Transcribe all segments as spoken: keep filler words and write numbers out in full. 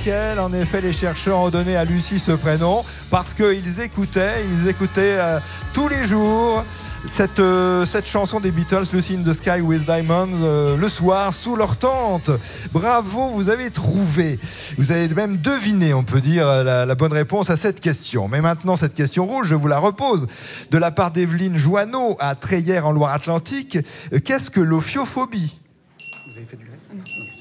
laquelle, en effet, les chercheurs ont donné à Lucie ce prénom, parce qu'ils écoutaient, ils écoutaient euh, tous les jours cette, euh, cette chanson des Beatles, Lucy in the Sky with Diamonds, euh, le soir, sous leur tente. Bravo, vous avez trouvé. Vous avez même deviné, on peut dire, la, la bonne réponse à cette question. Mais maintenant, cette question rouge, je vous la repose. De la part d'Evelyne Joanneau à Treillères en Loire-Atlantique, euh, qu'est-ce que l'ophiophobie ? Vous avez fait du reste ?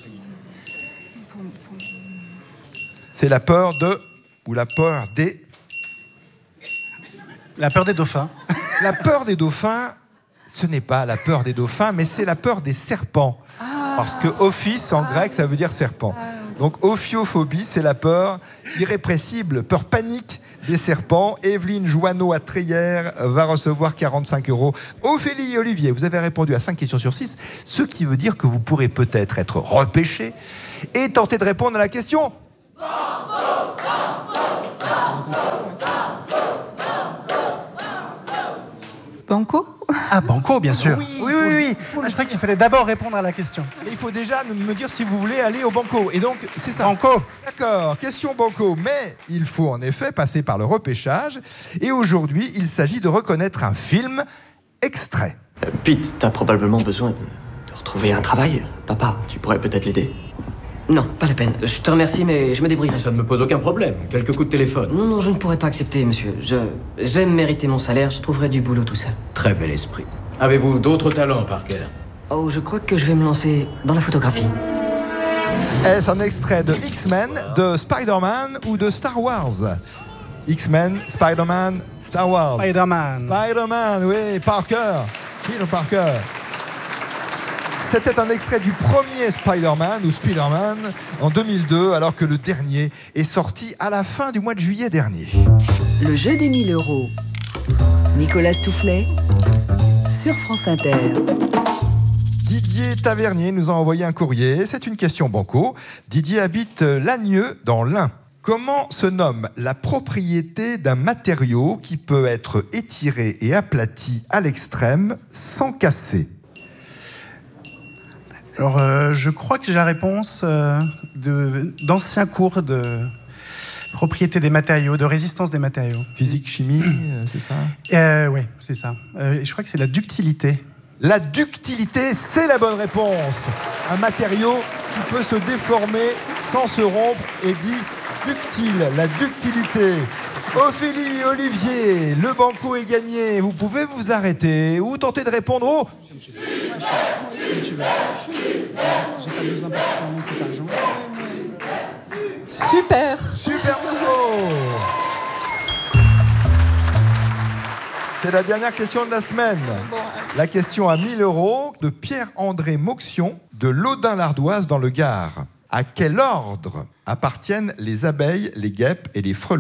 C'est la peur de... ou la peur des... La peur des dauphins. La peur des dauphins, ce n'est pas la peur des dauphins, mais c'est la peur des serpents. Ah. Parce que ophis, en grec, ça veut dire serpent. Ah. Donc ophiophobie, c'est la peur irrépressible, peur panique des serpents. Evelyne Joanneau à Treillères va recevoir quarante-cinq euros. Ophélie et Olivier, vous avez répondu à cinq questions sur six, ce qui veut dire que vous pourrez peut-être être repêché et tenter de répondre à la question. Banco ? Ah, Banco, bien sûr. Oui, oui, oui. oui. Ah, je crois qu'il fallait d'abord répondre à la question. Mais il faut déjà me dire si vous voulez aller au Banco. Et donc, c'est ça. Banco. D'accord, question Banco. Mais il faut en effet passer par le repêchage. Et aujourd'hui, il s'agit de reconnaître un film extrait. Euh, Pete, t'as probablement besoin de, de retrouver un travail. Papa, tu pourrais peut-être l'aider. Non, pas la peine. Je te remercie, mais je me débrouillerai. Ça ne me pose aucun problème. Quelques coups de téléphone. Non, non, je ne pourrais pas accepter, monsieur. Je... J'aime mériter mon salaire, je trouverai du boulot tout seul. Très bel esprit. Avez-vous d'autres talents, Parker ? Oh, je crois que je vais me lancer dans la photographie. Est-ce un extrait de X-Men, de Spider-Man ou de Star Wars ? X-Men, Spider-Man, Star Wars. Spider-Man. Spider-Man, oui, Parker. Peter Parker. C'était un extrait du premier Spider-Man, ou Spider-Man, en deux mille deux, alors que le dernier est sorti à la fin du mois de juillet dernier. Le jeu des mille euros. Nicolas Toufflet, sur France Inter. Didier Tavernier nous a envoyé un courrier. C'est une question Banco. Didier habite Lagneux, dans l'Ain. Comment se nomme la propriété d'un matériau qui peut être étiré et aplati à l'extrême sans casser ? Alors, euh, je crois que j'ai la réponse euh, de, d'anciens cours de propriété des matériaux, de résistance des matériaux. Physique, chimie, euh, c'est ça ? euh, Oui, c'est ça. Euh, je crois que c'est la ductilité. La ductilité, c'est la bonne réponse. Un matériau qui peut se déformer sans se rompre est dit ductile. La ductilité. Ophélie et Olivier, le Banco est gagné. Vous pouvez vous arrêter ou tenter de répondre au... Super. Super Banco. C'est la dernière question de la semaine. La question à mille euros de Pierre-André Moxion de Laudun-l'Ardoise dans le Gard. À quel ordre appartiennent les abeilles, les guêpes et les frelons ?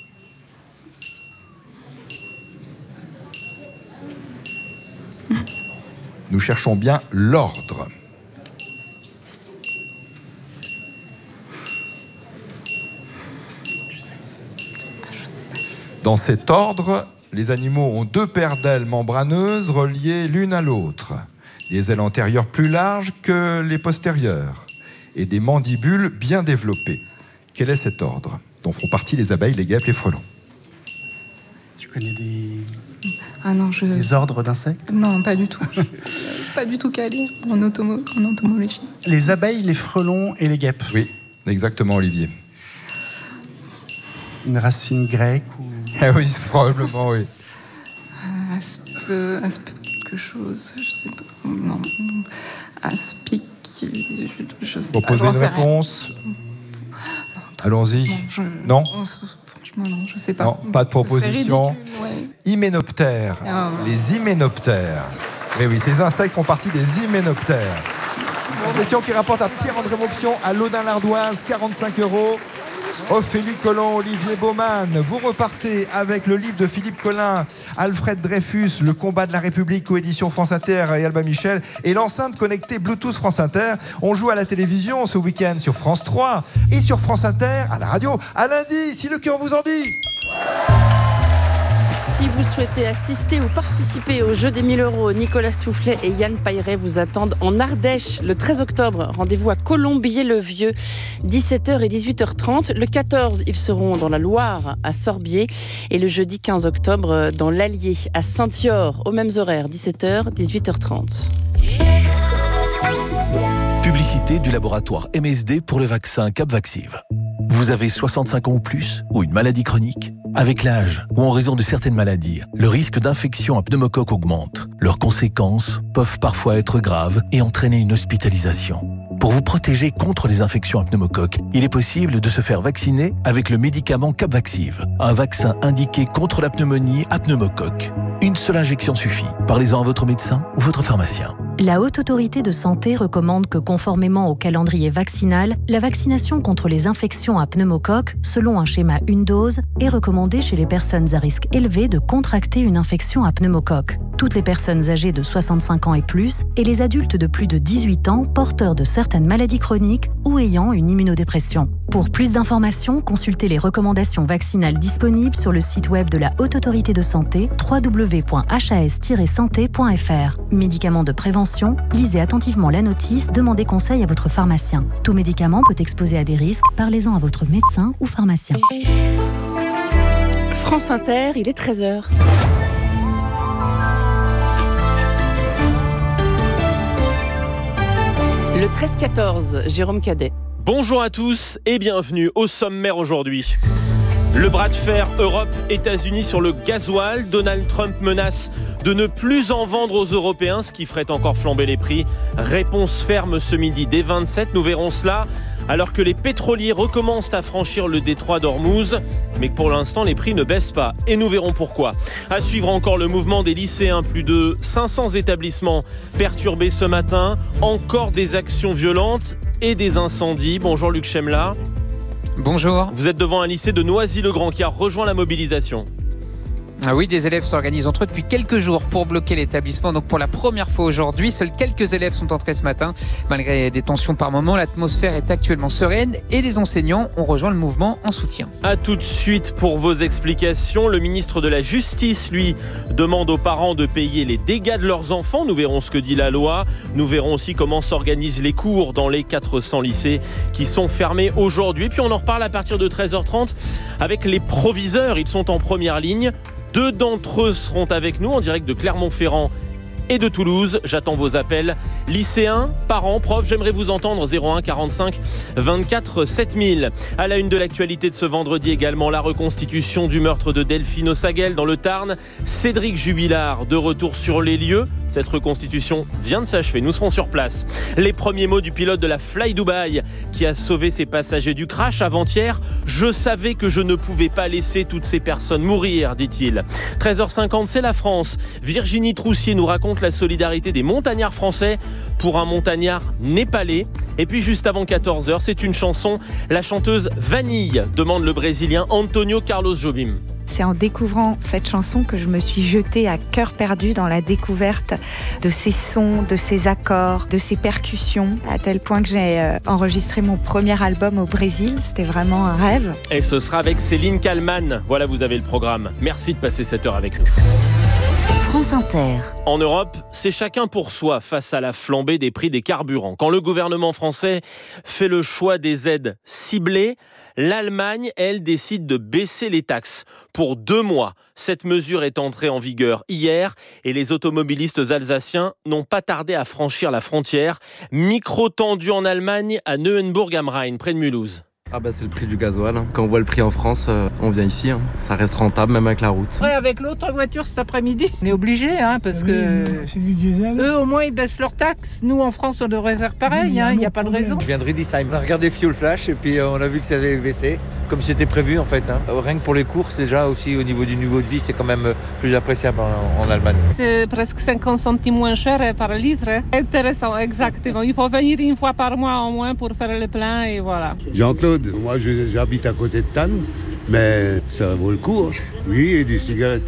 Nous cherchons bien l'ordre. Dans cet ordre, les animaux ont deux paires d'ailes membraneuses reliées l'une à l'autre, des ailes antérieures plus larges que les postérieures et des mandibules bien développées. Quel est cet ordre dont font partie les abeilles, les guêpes, les frelons ? Tu connais des... Ah non, je... des ordres d'insectes ? Non, pas du tout. Pas du tout calé en, automo... en entomologie. Les abeilles, les frelons et les guêpes. Oui, exactement, Olivier. Une racine grecque ou... Ah oui, probablement, oui. Euh, aspe... aspe... quelque chose, je sais pas. Non. Aspic... Je, je sais Vous pas. posez une réponse ? Non, Allons-y. Non, je... Non ? Franchement, non, je sais pas. Non, pas de proposition. Ridicule, ouais. Hyménoptères. Ah. Les hyménoptères. Oui, oui, ces insectes font partie des hyménoptères. Une question qui rapporte à Pierre-André Moxion, à Laudun-l'Ardoise, quarante-cinq euros. Ophélie Collin, Olivier Baumann, vous repartez avec le livre de Philippe Collin, Alfred Dreyfus, Le combat de la République, coédition France Inter et Albin Michel, et l'enceinte connectée Bluetooth France Inter. On joue à la télévision ce week-end sur France trois et sur France Inter, à la radio, à lundi, si le cœur vous en dit. Si vous souhaitez assister ou participer au jeu des mille euros, Nicolas Toufflet et Yann Pailleret vous attendent en Ardèche le treize octobre. Rendez-vous à Colombier-le-Vieux, dix-sept heures et dix-huit heures trente. Le quatorze, ils seront dans la Loire, à Sorbier. Et le jeudi quinze octobre, dans l'Allier, à Saint-Yor, aux mêmes horaires, dix-sept heures, dix-huit heures trente. Publicité du laboratoire M S D pour le vaccin Capvaxive. Vous avez soixante-cinq ans ou plus, ou une maladie chronique ? Avec l'âge, ou en raison de certaines maladies, le risque d'infection à pneumocoque augmente. Leurs conséquences peuvent parfois être graves et entraîner une hospitalisation. Pour vous protéger contre les infections à pneumocoque, il est possible de se faire vacciner avec le médicament Capvaxive, un vaccin indiqué contre la pneumonie à pneumocoque. Une seule injection suffit. Parlez-en à votre médecin ou votre pharmacien. La Haute Autorité de Santé recommande que, conformément au calendrier vaccinal, la vaccination contre les infections à pneumocoque, selon un schéma une dose, est recommandée chez les personnes à risque élevé de contracter une infection à pneumocoque. Toutes les personnes âgées de soixante-cinq ans et plus et les adultes de plus de dix-huit ans porteurs de certaines maladies chroniques ou ayant une immunodépression. Pour plus d'informations, consultez les recommandations vaccinales disponibles sur le site web de la Haute Autorité de Santé w w w point h a s tiret santé point f r. Médicaments de prévention, lisez attentivement la notice, demandez conseil à votre pharmacien. Tout médicament peut exposer à des risques, parlez-en à votre médecin ou pharmacien. France Inter, il est treize heures. Le treize quatorze, Jérôme Cadet. Bonjour à tous et bienvenue au sommaire aujourd'hui. Le bras de fer Europe-États-Unis sur le gasoil. Donald Trump menace de ne plus en vendre aux Européens, ce qui ferait encore flamber les prix. Réponse ferme ce midi des vingt-sept, nous verrons cela. Alors que les pétroliers recommencent à franchir le détroit d'Ormuz, mais que pour l'instant les prix ne baissent pas. Et nous verrons pourquoi. À suivre encore le mouvement des lycéens. Plus de cinq cents établissements perturbés ce matin. Encore des actions violentes et des incendies. Bonjour Luc Chemla. Bonjour. Vous êtes devant un lycée de Noisy-le-Grand qui a rejoint la mobilisation. Ah oui, des élèves s'organisent entre eux depuis quelques jours pour bloquer l'établissement. Donc pour la première fois aujourd'hui, seuls quelques élèves sont entrés ce matin. Malgré des tensions par moments, l'atmosphère est actuellement sereine et les enseignants ont rejoint le mouvement en soutien. A tout de suite pour vos explications. Le ministre de la Justice, lui, demande aux parents de payer les dégâts de leurs enfants. Nous verrons ce que dit la loi. Nous verrons aussi comment s'organisent les cours dans les quatre cents lycées qui sont fermés aujourd'hui. Puis on en reparle à partir de treize heures trente avec les proviseurs. Ils sont en première ligne. Deux d'entre eux seront avec nous en direct de Clermont-Ferrand et de Toulouse. J'attends vos appels. Lycéens, parents, profs, j'aimerais vous entendre. zéro un quarante-cinq vingt-quatre sept mille. À la une de l'actualité de ce vendredi également, la reconstitution du meurtre de Delphine Ossaguel dans le Tarn. Cédric Jubilard de retour sur les lieux. Cette reconstitution vient de s'achever. Nous serons sur place. Les premiers mots du pilote de la Fly Dubai qui a sauvé ses passagers du crash avant-hier. Je savais que je ne pouvais pas laisser toutes ces personnes mourir, dit-il. treize heures cinquante, c'est la France. Virginie Troussier nous raconte la solidarité des montagnards français pour un montagnard népalais. Et puis juste avant quatorze heures, c'est une chanson. La chanteuse Vanille demande le Brésilien Antonio Carlos Jobim. C'est en découvrant cette chanson que je me suis jetée à cœur perdu dans la découverte de ses sons, de ses accords, de ses percussions, à tel point que j'ai enregistré mon premier album au Brésil. C'était vraiment un rêve. Et ce sera avec Céline Kallmann. Voilà, vous avez le programme. Merci de passer cette heure avec nous. France Inter. En Europe, c'est chacun pour soi face à la flambée des prix des carburants. Quand le gouvernement français fait le choix des aides ciblées, l'Allemagne, elle, décide de baisser les taxes pour deux mois. Cette mesure est entrée en vigueur hier et les automobilistes alsaciens n'ont pas tardé à franchir la frontière. Micro tendu en Allemagne à Neuenburg am Rhein, près de Mulhouse. Ah bah c'est le prix du gasoil. Quand on voit le prix en France, euh, on vient ici. Hein. Ça reste rentable même avec la route. Ouais, avec l'autre voiture cet après-midi, on est obligé, hein, parce oui, que c'est du diesel. Eux au moins ils baissent leurs taxes. Nous en France on devrait faire pareil. Il n'y hein, a pas de raison. Je viens de Riedisheim. On a regardé Fuel Flash et puis euh, on a vu que ça avait baissé, comme c'était prévu en fait. Hein. Rien que pour les courses déjà aussi au niveau du niveau de vie, c'est quand même plus appréciable en, en Allemagne. C'est presque cinquante centimes moins cher par litre. Intéressant, exactement. Il faut venir une fois par mois au moins pour faire le plein et voilà. Jean-Claude, moi je, j'habite à côté de Tannes, mais ça vaut le coup. Hein. Oui, et des cigarettes.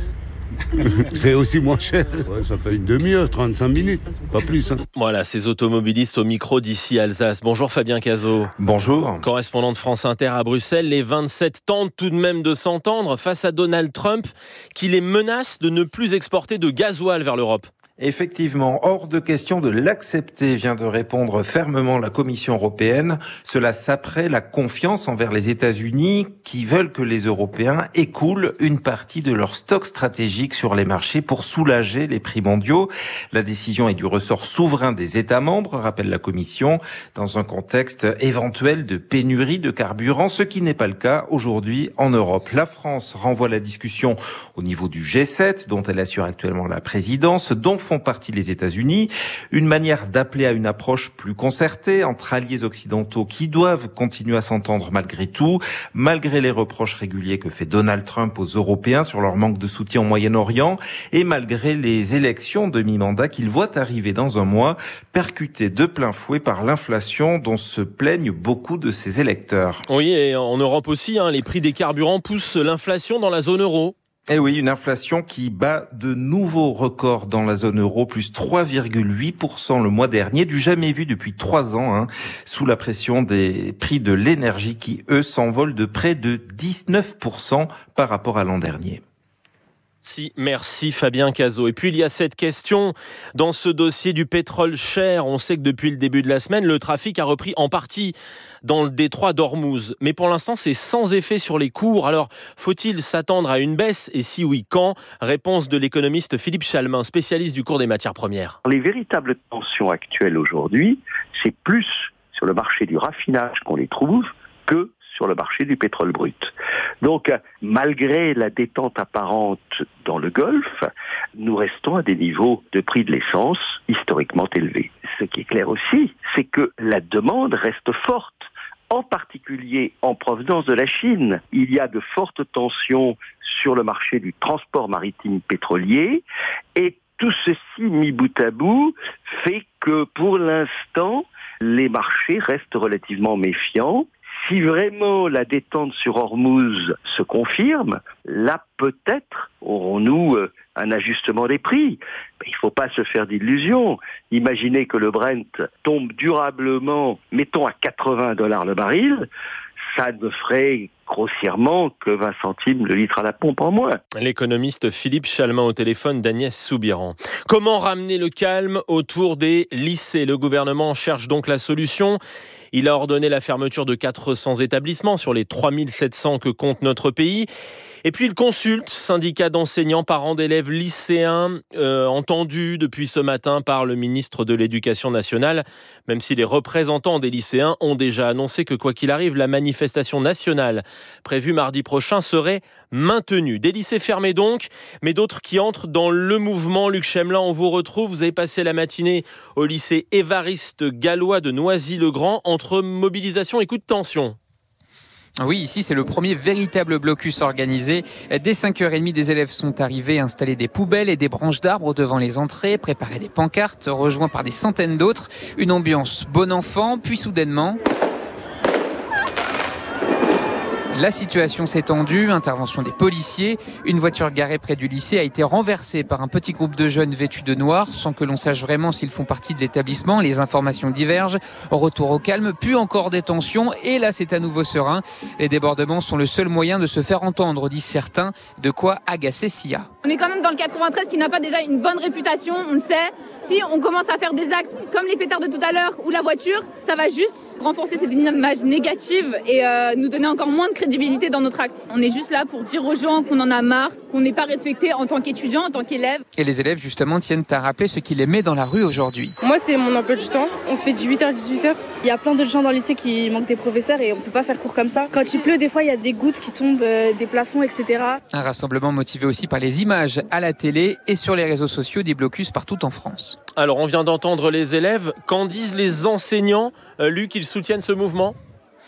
C'est aussi moins cher. Ouais, ça fait une demi-heure, trente-cinq minutes, pas plus. Hein. Voilà, ces automobilistes au micro d'ici Alsace. Bonjour Fabien Cazot. Bonjour. Correspondant de France Inter à Bruxelles, les vingt-sept tentent tout de même de s'entendre face à Donald Trump qui les menace de ne plus exporter de gasoil vers l'Europe. Effectivement, hors de question de l'accepter, vient de répondre fermement la Commission européenne. Cela saperait la confiance envers les États-Unis qui veulent que les Européens écoulent une partie de leur stock stratégique sur les marchés pour soulager les prix mondiaux. La décision est du ressort souverain des États membres, rappelle la Commission, dans un contexte éventuel de pénurie de carburant, ce qui n'est pas le cas aujourd'hui en Europe. La France renvoie la discussion au niveau du G sept, dont elle assure actuellement la présidence, dont font partie les États-Unis, une manière d'appeler à une approche plus concertée entre alliés occidentaux qui doivent continuer à s'entendre malgré tout, malgré les reproches réguliers que fait Donald Trump aux Européens sur leur manque de soutien au Moyen-Orient et malgré les élections de mi-mandat qu'il voit arriver dans un mois, percutées de plein fouet par l'inflation dont se plaignent beaucoup de ses électeurs. Oui, et en Europe aussi, hein, les prix des carburants poussent l'inflation dans la zone euro. Eh oui, une inflation qui bat de nouveaux records dans la zone euro, plus trois virgule huit pour cent le mois dernier, du jamais vu depuis trois ans, hein, sous la pression des prix de l'énergie qui, eux, s'envolent de près de dix-neuf pour cent par rapport à l'an dernier. Si, merci Fabien Cazot. Et puis il y a cette question dans ce dossier du pétrole cher. On sait que depuis le début de la semaine, le trafic a repris en partie dans le détroit d'Ormuz. Mais pour l'instant, c'est sans effet sur les cours. Alors, faut-il s'attendre à une baisse? Et si oui, quand? Réponse de l'économiste Philippe Chalmin, spécialiste du cours des matières premières. Les véritables tensions actuelles aujourd'hui, c'est plus sur le marché du raffinage qu'on les trouve que sur le marché du pétrole brut. Donc, malgré la détente apparente dans le Golfe, nous restons à des niveaux de prix de l'essence historiquement élevés. Ce qui est clair aussi, c'est que la demande reste forte, en particulier en provenance de la Chine. Il y a de fortes tensions sur le marché du transport maritime pétrolier et tout ceci mis bout à bout fait que pour l'instant, les marchés restent relativement méfiants. Si vraiment la détente sur Ormuz se confirme, là peut-être aurons-nous un ajustement des prix. Mais il ne faut pas se faire d'illusions. Imaginez que le Brent tombe durablement, mettons à quatre-vingts dollars le baril, ça ne ferait grossièrement que vingt centimes le litre à la pompe en moins. L'économiste Philippe Chalmin au téléphone d'Agnès Soubiran. Comment ramener le calme autour des lycées? Le gouvernement cherche donc la solution. Il a ordonné la fermeture de quatre cents établissements sur les trois mille sept cents que compte notre pays. Et puis il consulte syndicats d'enseignants, parents d'élèves, lycéens, euh, entendus depuis ce matin par le ministre de l'Éducation nationale, même si les représentants des lycéens ont déjà annoncé que quoi qu'il arrive, la manifestation nationale prévue mardi prochain serait maintenue. Des lycées fermés donc, mais d'autres qui entrent dans le mouvement. Luc Chemelin, on vous retrouve. Vous avez passé la matinée au lycée Évariste Gallois de Noisy-le-Grand entre mobilisation et coup de tension. Oui, ici, c'est le premier véritable blocus organisé. Dès cinq heures trente, des élèves sont arrivés, installer des poubelles et des branches d'arbres devant les entrées, préparer des pancartes, rejoints par des centaines d'autres. Une ambiance bon enfant, puis soudainement... La situation s'est tendue, intervention des policiers. Une voiture garée près du lycée a été renversée par un petit groupe de jeunes vêtus de noir, sans que l'on sache vraiment s'ils font partie de l'établissement. Les informations divergent. Retour au calme, puis encore des tensions. Et là, c'est à nouveau serein. Les débordements sont le seul moyen de se faire entendre, disent certains. De quoi agacer Sia. On est quand même dans le quatre-vingt-treize qui n'a pas déjà une bonne réputation, on le sait. Si on commence à faire des actes comme les pétards de tout à l'heure ou la voiture, ça va juste renforcer cette image négative et euh, nous donner encore moins de crédibilité dans notre acte. On est juste là pour dire aux gens qu'on en a marre, qu'on n'est pas respecté en tant qu'étudiant, en tant qu'élève. Et les élèves justement tiennent à rappeler ce qui les met dans la rue aujourd'hui. Moi c'est mon emploi du temps, on fait du huit heures à dix-huit heures. Il y a plein de gens dans le lycée qui manquent des professeurs et on ne peut pas faire cours comme ça. Quand il pleut, des fois il y a des gouttes qui tombent euh, des plafonds, et cetera. Un rassemblement motivé aussi par les images à la télé et sur les réseaux sociaux, des blocus partout en France. Alors on vient d'entendre les élèves, qu'en disent les enseignants? euh, Luc, ils soutiennent ce mouvement?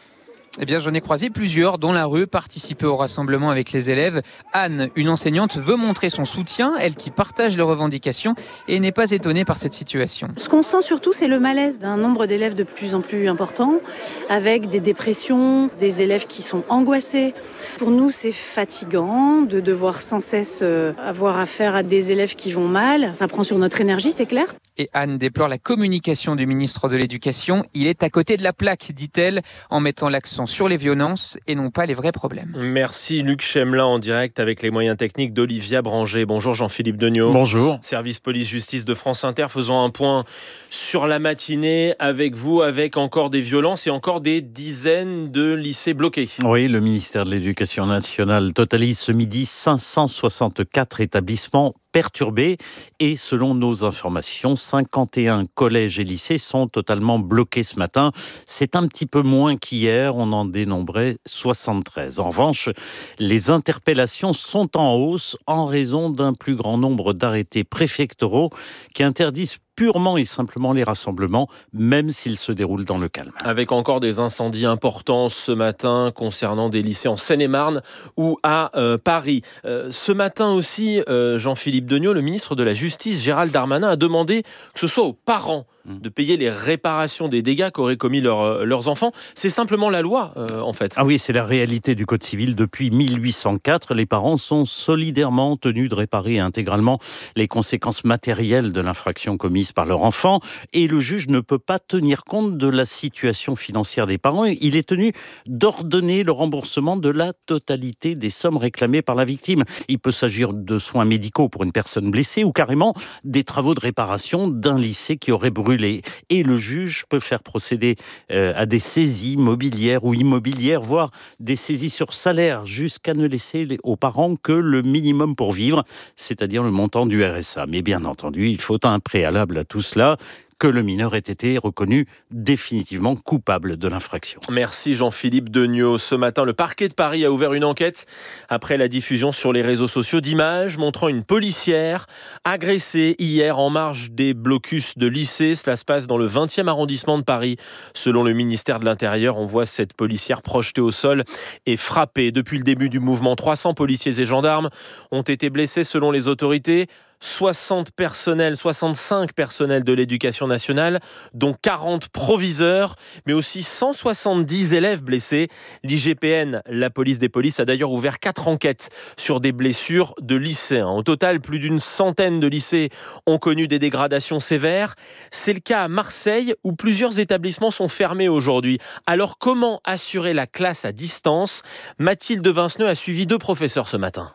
Eh bien, j'en ai croisé plusieurs dans la rue, participer au rassemblement avec les élèves. Anne, une enseignante, veut montrer son soutien, elle qui partage les revendications et n'est pas étonnée par cette situation. Ce qu'on sent surtout, c'est le malaise d'un nombre d'élèves de plus en plus important, avec des dépressions, des élèves qui sont angoissés. Pour nous, c'est fatigant de devoir sans cesse avoir affaire à des élèves qui vont mal. Ça prend sur notre énergie, c'est clair. Et Anne déplore la communication du ministre de l'Éducation. Il est à côté de la plaque, dit-elle, en mettant l'accent sur les violences et non pas les vrais problèmes. Merci Luc Chemelin en direct avec les moyens techniques d'Olivia Branger. Bonjour Jean-Philippe Degnaud. Bonjour. Service police-justice de France Inter, faisons un point sur la matinée avec vous, avec encore des violences et encore des dizaines de lycées bloqués. Oui, le ministère de l'Éducation nationale totalise ce midi cinq cent soixante-quatre établissements perturbés et selon nos informations, cinquante et un collèges et lycées sont totalement bloqués ce matin. C'est un petit peu moins qu'hier, on en dénombrait soixante-treize. En revanche, les interpellations sont en hausse en raison d'un plus grand nombre d'arrêtés préfectoraux qui interdisent purement et simplement les rassemblements, même s'ils se déroulent dans le calme. Avec encore des incendies importants ce matin concernant des lycées en Seine-et-Marne ou à euh, Paris. Euh, ce matin aussi, euh, Jean-Philippe Degnaud, le ministre de la Justice, Gérald Darmanin, a demandé que ce soit aux parents de payer les réparations des dégâts qu'auraient commis leur, leurs enfants. C'est simplement la loi, euh, en fait. Ah oui, c'est la réalité du Code civil. Depuis mille huit cent quatre, les parents sont solidairement tenus de réparer intégralement les conséquences matérielles de l'infraction commise par leur enfant. Et le juge ne peut pas tenir compte de la situation financière des parents. Il est tenu d'ordonner le remboursement de la totalité des sommes réclamées par la victime. Il peut s'agir de soins médicaux pour une personne blessée ou carrément des travaux de réparation d'un lycée qui aurait brûlé. Et le juge peut faire procéder euh, à des saisies mobilières ou immobilières, voire des saisies sur salaire, jusqu'à ne laisser les, aux parents que le minimum pour vivre, c'est-à-dire le montant du R S A. Mais bien entendu, il faut un préalable à tout cela, que le mineur ait été reconnu définitivement coupable de l'infraction. Merci Jean-Philippe Degnaud. Ce matin, le parquet de Paris a ouvert une enquête après la diffusion sur les réseaux sociaux d'images montrant une policière agressée hier en marge des blocus de lycée. Cela se passe dans le vingtième arrondissement de Paris. Selon le ministère de l'Intérieur, on voit cette policière projetée au sol et frappée. Depuis le début du mouvement, trois cents policiers et gendarmes ont été blessés selon les autorités. soixante personnels, soixante-cinq personnels de l'éducation nationale, dont quarante proviseurs, mais aussi cent soixante-dix élèves blessés. L'I G P N, la police des polices, a d'ailleurs ouvert quatre enquêtes sur des blessures de lycéens. Au total, plus d'une centaine de lycées ont connu des dégradations sévères. C'est le cas à Marseille, où plusieurs établissements sont fermés aujourd'hui. Alors, comment assurer la classe à distance ? Mathilde Vinceneux a suivi deux professeurs ce matin.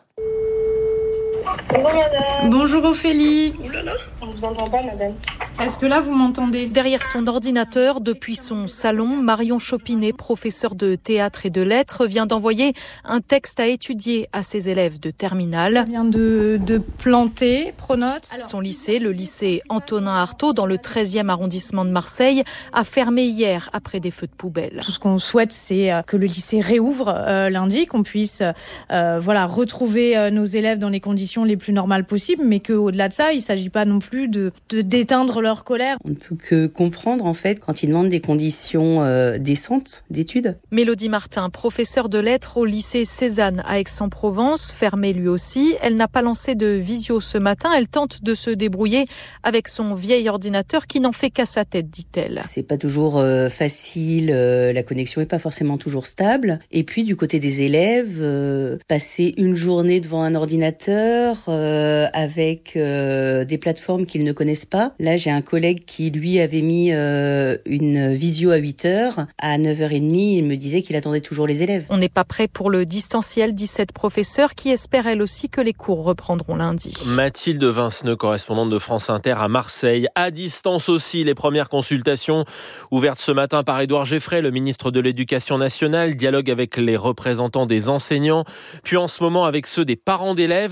Bonjour madame. Bonjour Ophélie. Ouh là là, on vous entend pas madame. Est-ce que là vous m'entendez ? Derrière son ordinateur, depuis son salon, Marion Chopinet, professeure de théâtre et de lettres, vient d'envoyer un texte à étudier à ses élèves de terminale. Elle vient de, de planter, pronote. Son lycée, le lycée Antonin Artaud, dans le treizième arrondissement de Marseille, a fermé hier après des feux de poubelle. Tout ce qu'on souhaite, c'est que le lycée réouvre euh, lundi, qu'on puisse euh, voilà, retrouver euh, nos élèves dans les conditions les plus normales possibles, mais qu'au-delà de ça, il ne s'agit pas non plus de, de d'éteindre leur colère. On ne peut que comprendre, en fait, quand ils demandent des conditions euh, décentes d'études. Mélodie Martin, professeure de lettres au lycée Cézanne à Aix-en-Provence, fermée lui aussi. Elle n'a pas lancé de visio ce matin. Elle tente de se débrouiller avec son vieil ordinateur qui n'en fait qu'à sa tête, dit-elle. C'est pas toujours euh, facile, euh, la connexion est pas forcément toujours stable. Et puis, du côté des élèves, euh, passer une journée devant un ordinateur, Euh, avec euh, des plateformes qu'ils ne connaissent pas. Là, j'ai un collègue qui, lui, avait mis euh, une visio à huit heures. À neuf heures trente, il me disait qu'il attendait toujours les élèves. On n'est pas prêt pour le distanciel, dit cette professeure qui espère elle aussi que les cours reprendront lundi. Mathilde Vinceneux, correspondante de France Inter à Marseille. À distance aussi, les premières consultations ouvertes ce matin par Édouard Geffray, le ministre de l'Éducation nationale, dialogue avec les représentants des enseignants, puis en ce moment avec ceux des parents d'élèves.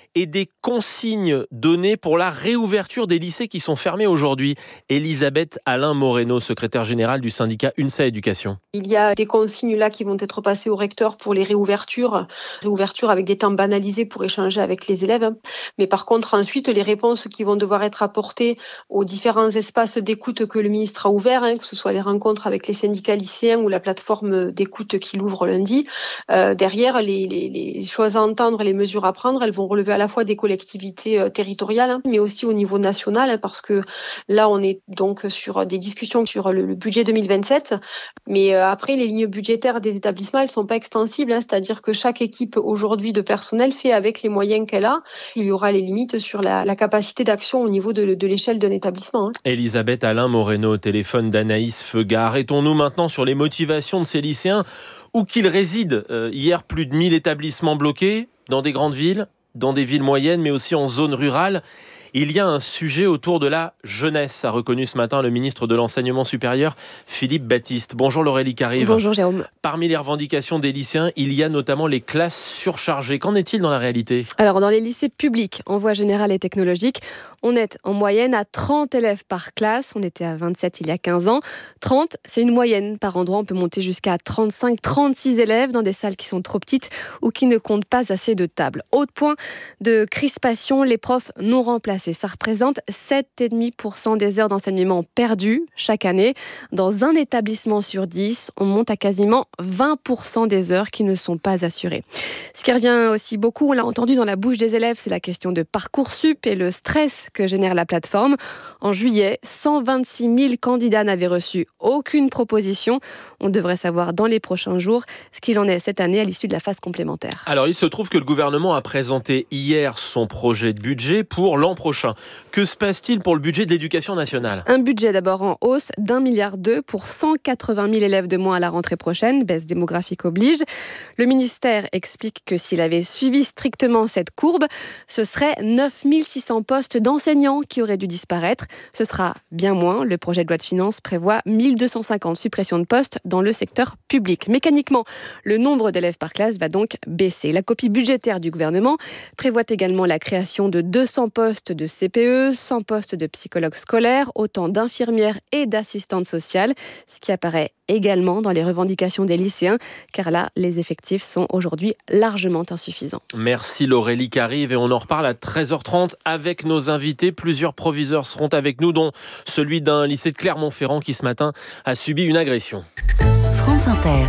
et des consignes données pour la réouverture des lycées qui sont fermés aujourd'hui. Elisabeth Alain-Moreno, secrétaire générale du syndicat UNSA Éducation. Il y a des consignes là qui vont être passées au recteur pour les réouvertures, réouverture avec des temps banalisés pour échanger avec les élèves. Mais par contre, ensuite, les réponses qui vont devoir être apportées aux différents espaces d'écoute que le ministre a ouverts, hein, que ce soit les rencontres avec les syndicats lycéens ou la plateforme d'écoute qu'il ouvre lundi, euh, derrière, les, les, les choses à entendre, les mesures à prendre, elles vont relever à la fois des collectivités euh, territoriales, hein, mais aussi au niveau national, hein, parce que là, on est donc sur des discussions sur le, le budget deux mille vingt-sept, mais euh, après, les lignes budgétaires des établissements, elles sont pas extensibles, hein, c'est-à-dire que chaque équipe aujourd'hui de personnel fait avec les moyens qu'elle a. Il y aura les limites sur la, la capacité d'action au niveau de, de l'échelle d'un établissement. Hein. Elisabeth Alain-Moreno, au téléphone d'Anaïs Feugat. Arrêtons-nous maintenant sur les motivations de ces lycéens, où qu'ils résident. Euh, hier, plus de mille établissements bloqués dans des grandes villes, dans des villes moyennes, mais aussi en zone rurale. Il y a un sujet autour de la jeunesse, a reconnu ce matin le ministre de l'Enseignement supérieur, Philippe Baptiste. Bonjour Laurélie Carive. Bonjour Jérôme. Parmi les revendications des lycéens, il y a notamment les classes surchargées. Qu'en est-il dans la réalité ? Alors dans les lycées publics, en voie générale et technologique, on est en moyenne à trente élèves par classe. On était à vingt-sept il y a quinze ans. trente, c'est une moyenne. Par endroit, on peut monter jusqu'à trente-cinq, trente-six élèves dans des salles qui sont trop petites ou qui ne comptent pas assez de tables. Autre point de crispation, les profs non remplacés. Ça représente sept virgule cinq pour cent des heures d'enseignement perdues chaque année. Dans un établissement sur dix, on monte à quasiment vingt pour cent des heures qui ne sont pas assurées. Ce qui revient aussi beaucoup, on l'a entendu dans la bouche des élèves, c'est la question de Parcoursup et le stress que génère la plateforme. En juillet, cent vingt-six mille candidats n'avaient reçu aucune proposition. On devrait savoir dans les prochains jours ce qu'il en est cette année à l'issue de la phase complémentaire. Alors, il se trouve que le gouvernement a présenté hier son projet de budget pour l'an prochain. Que se passe-t-il pour le budget de l'éducation nationale ? Un budget d'abord en hausse d'un milliard deux pour cent quatre-vingt mille élèves de moins à la rentrée prochaine, baisse démographique oblige. Le ministère explique que s'il avait suivi strictement cette courbe, ce serait neuf mille six cents postes d'enseignants qui auraient dû disparaître. Ce sera bien moins. Le projet de loi de finances prévoit mille deux cent cinquante suppressions de postes dans le secteur public. Mécaniquement, le nombre d'élèves par classe va donc baisser. La copie budgétaire du gouvernement prévoit également la création de deux cents postes de C P E, cent postes de psychologues scolaires, autant d'infirmières et d'assistantes sociales, ce qui apparaît également dans les revendications des lycéens, car là, les effectifs sont aujourd'hui largement insuffisants. Merci Laurélie Carive, et on en reparle à treize heures trente avec nos invités. Plusieurs proviseurs seront avec nous, dont celui d'un lycée de Clermont-Ferrand qui ce matin a subi une agression. France Inter,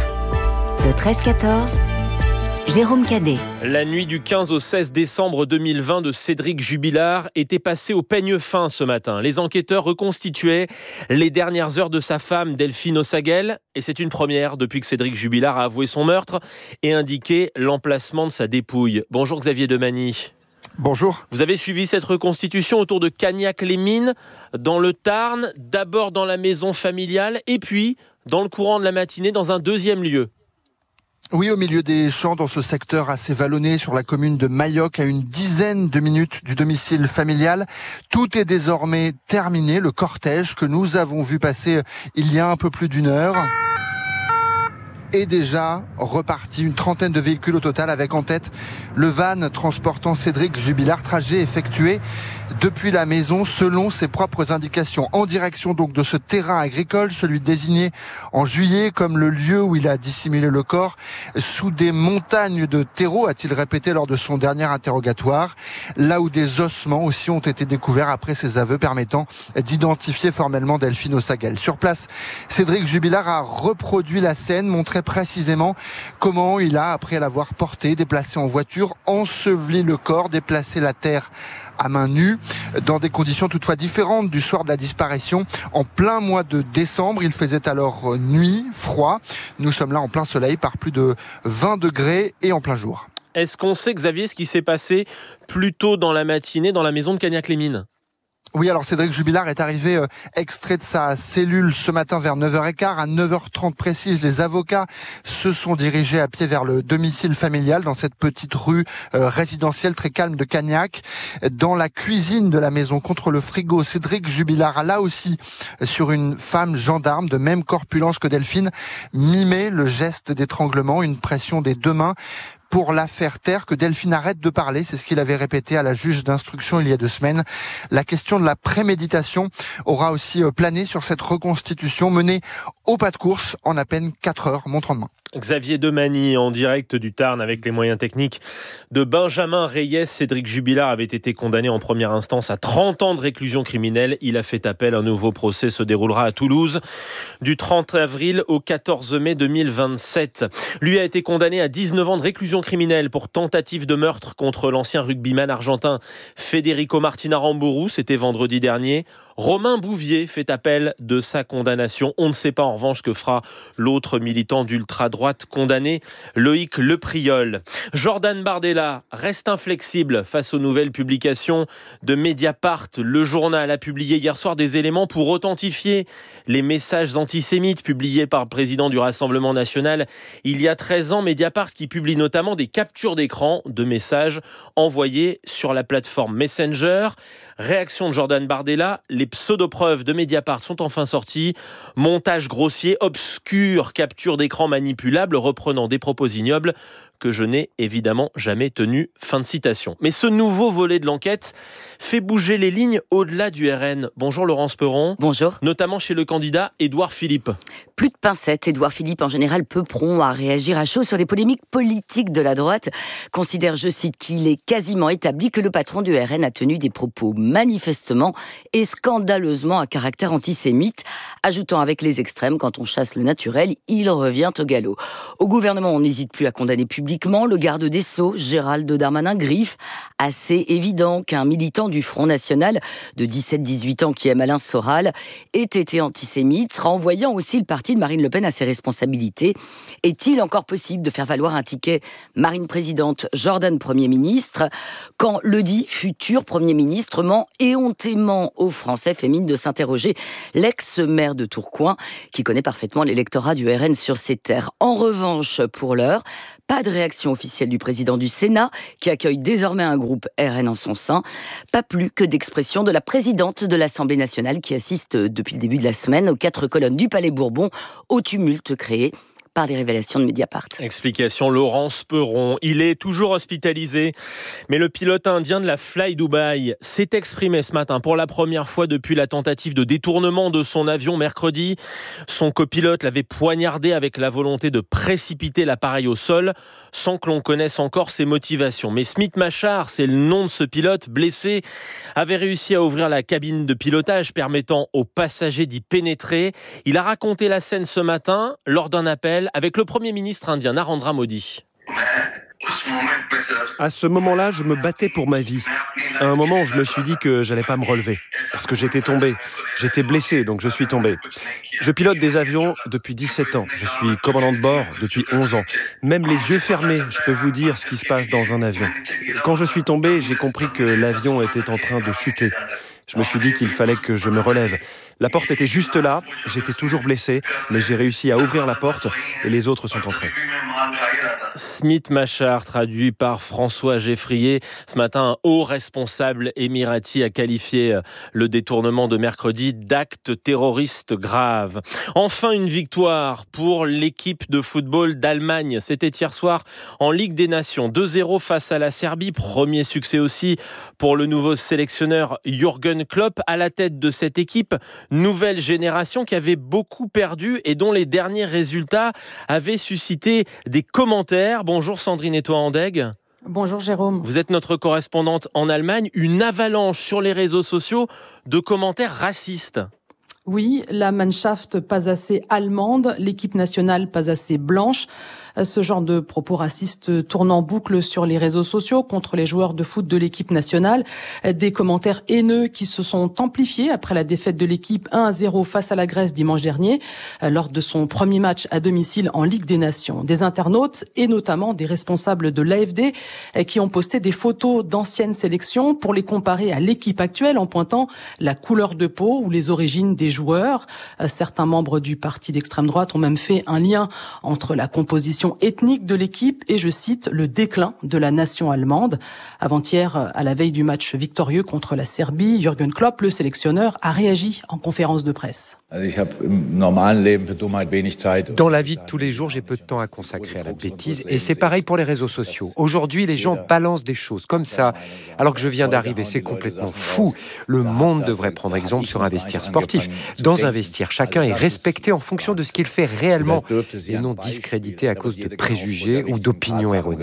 le treize quatorze, Jérôme Cadet. La nuit du quinze au seize décembre deux mille vingt de Cédric Jubilard était passée au peigne fin ce matin. Les enquêteurs reconstituaient les dernières heures de sa femme Delphine Ossagel, et c'est une première depuis que Cédric Jubilard a avoué son meurtre et indiqué l'emplacement de sa dépouille. Bonjour Xavier Demany. Bonjour. Vous avez suivi cette reconstitution autour de Cagnac-les-Mines, dans le Tarn, d'abord dans la maison familiale et puis dans le courant de la matinée dans un deuxième lieu. Oui, au milieu des champs, dans ce secteur assez vallonné sur la commune de Mayoc, à une dizaine de minutes du domicile familial. Tout est désormais terminé. Le cortège que nous avons vu passer il y a un peu plus d'une heure est déjà reparti. Une trentaine de véhicules au total, avec en tête le van transportant Cédric Jubilard. Trajet effectué depuis la maison selon ses propres indications, en direction donc de ce terrain agricole, celui désigné en juillet comme le lieu où il a dissimulé le corps sous des montagnes de terreau, a-t-il répété lors de son dernier interrogatoire, là où des ossements aussi ont été découverts après ses aveux permettant d'identifier formellement Delphine Ossagel. Sur place, Cédric Jubilard a reproduit la scène, montré précisément comment il a, après l'avoir porté, déplacé en voiture, enseveli le corps, déplacé la terre à main nue, dans des conditions toutefois différentes du soir de la disparition. En plein mois de décembre, il faisait alors nuit, froid. Nous sommes là en plein soleil, par plus de vingt degrés et en plein jour. Est-ce qu'on sait, Xavier, ce qui s'est passé plus tôt dans la matinée dans la maison de Cagnac-les-Mines ? Oui, alors Cédric Jubilard est arrivé euh, extrait de sa cellule ce matin vers neuf heures quinze. À neuf heures trente précise, les avocats se sont dirigés à pied vers le domicile familial dans cette petite rue euh, résidentielle très calme de Cagnac. Dans la cuisine de la maison, contre le frigo, Cédric Jubilard, là aussi sur une femme gendarme de même corpulence que Delphine, mimait le geste d'étranglement, une pression des deux mains, pour la faire taire, que Delphine arrête de parler. C'est ce qu'il avait répété à la juge d'instruction il y a deux semaines. La question de la préméditation aura aussi plané sur cette reconstitution menée au pas de course en à peine quatre heures, montre en main. Xavier Demagny en direct du Tarn avec les moyens techniques de Benjamin Reyes. Cédric Jubilard avait été condamné en première instance à trente ans de réclusion criminelle. Il a fait appel. Un nouveau procès se déroulera à Toulouse du trente avril au quatorze mai deux mille vingt-sept. Lui a été condamné à dix-neuf ans de réclusion criminelle pour tentative de meurtre contre l'ancien rugbyman argentin Federico Martin Aramburu. C'était vendredi dernier. Romain Bouvier fait appel de sa condamnation. On ne sait pas en revanche que fera l'autre militant d'ultra-droite condamné, Loïc Lepriol. Jordan Bardella reste inflexible face aux nouvelles publications de Mediapart. Le journal a publié hier soir des éléments pour authentifier les messages antisémites publiés par le président du Rassemblement national il y a treize ans. Mediapart qui publie notamment des captures d'écran de messages envoyés sur la plateforme Messenger. Réaction de Jordan Bardella, les pseudo-preuves de Mediapart sont enfin sorties. Montage grossier, obscur, capture d'écran manipulable, reprenant des propos ignobles que je n'ai évidemment jamais tenu. Fin de citation. Mais ce nouveau volet de l'enquête fait bouger les lignes au-delà du R N. Bonjour Laurence Perron. Bonjour. Notamment chez le candidat Édouard Philippe. Plus de pincettes. Édouard Philippe, en général, peu prompt à réagir à chaud sur les polémiques politiques de la droite. Considère, je cite, qu'il est quasiment établi que le patron du R N a tenu des propos manifestement et scandaleusement à caractère antisémite, ajoutant avec les extrêmes, quand on chasse le naturel, il revient au galop. Au gouvernement, on n'hésite plus à condamner publiquement le garde des Sceaux, Gérald Darmanin, griffe assez évident qu'un militant du Front National de dix-sept à dix-huit ans qui aime Alain Soral ait été antisémite, renvoyant aussi le parti de Marine Le Pen à ses responsabilités. Est-il encore possible de faire valoir un ticket Marine présidente, Jordan Premier ministre, quand le dit futur Premier ministre ment éhontément aux Français? Fait mine de s'interroger l'ex-maire de Tourcoing, qui connaît parfaitement l'électorat du R N sur ses terres. En revanche, pour l'heure, pas de réaction officielle du président du Sénat, qui accueille désormais un groupe R N en son sein. Pas plus que d'expression de la présidente de l'Assemblée nationale, qui assiste depuis le début de la semaine aux quatre colonnes du Palais Bourbon, au tumulte créé par les révélations de Mediapart. Explication Laurence Perron. Il est toujours hospitalisé, mais le pilote indien de la Fly Dubai s'est exprimé ce matin pour la première fois depuis la tentative de détournement de son avion mercredi. Son copilote l'avait poignardé avec la volonté de précipiter l'appareil au sol, sans que l'on connaisse encore ses motivations. Mais Smith Machar, c'est le nom de ce pilote blessé, avait réussi à ouvrir la cabine de pilotage permettant aux passagers d'y pénétrer. Il a raconté la scène ce matin lors d'un appel avec le Premier ministre indien Narendra Modi. À ce moment-là, je me battais pour ma vie. À un moment, je me suis dit que j'allais pas me relever, parce que j'étais tombé. J'étais blessé, donc je suis tombé. Je pilote des avions depuis dix-sept ans. Je suis commandant de bord depuis onze ans. Même les yeux fermés, je peux vous dire ce qui se passe dans un avion. Quand je suis tombé, j'ai compris que l'avion était en train de chuter. Je me suis dit qu'il fallait que je me relève. La porte était juste là, j'étais toujours blessé, mais j'ai réussi à ouvrir la porte et les autres sont entrés. Smith Machar, traduit par François Geffrier. Ce matin, un haut responsable émirati a qualifié le détournement de mercredi d'acte terroriste grave. Enfin, une victoire pour l'équipe de football d'Allemagne. C'était hier soir en Ligue des Nations. deux zéro face à la Serbie. Premier succès aussi pour le nouveau sélectionneur Jürgen Klopp à la tête de cette équipe. Nouvelle génération qui avait beaucoup perdu et dont les derniers résultats avaient suscité des commentaires. Bonjour Sandrine Etoile-Andeg. Bonjour Jérôme. Vous êtes notre correspondante en Allemagne. Une avalanche sur les réseaux sociaux de commentaires racistes. Oui, la Mannschaft pas assez allemande, l'équipe nationale pas assez blanche. Ce genre de propos racistes tournent en boucle sur les réseaux sociaux contre les joueurs de foot de l'équipe nationale. Des commentaires haineux qui se sont amplifiés après la défaite de l'équipe un à zéro face à la Grèce dimanche dernier, lors de son premier match à domicile en Ligue des Nations. Des internautes et notamment des responsables de l'A F D qui ont posté des photos d'anciennes sélections pour les comparer à l'équipe actuelle en pointant la couleur de peau ou les origines des joueurs. Certains membres du parti d'extrême droite ont même fait un lien entre la composition ethnique de l'équipe et, je cite, le déclin de la nation allemande. Avant-hier, à la veille du match victorieux contre la Serbie, Jürgen Klopp, le sélectionneur, a réagi en conférence de presse. Dans la vie de tous les jours, j'ai peu de temps à consacrer à la bêtise et c'est pareil pour les réseaux sociaux. Aujourd'hui, les gens balancent des choses comme ça alors que je viens d'arriver. C'est complètement fou. Le monde devrait prendre exemple sur un vestiaire sportif. Dans un vestiaire, chacun est respecté en fonction de ce qu'il fait réellement et non discrédité à cause de préjugés ou d'opinions erronées.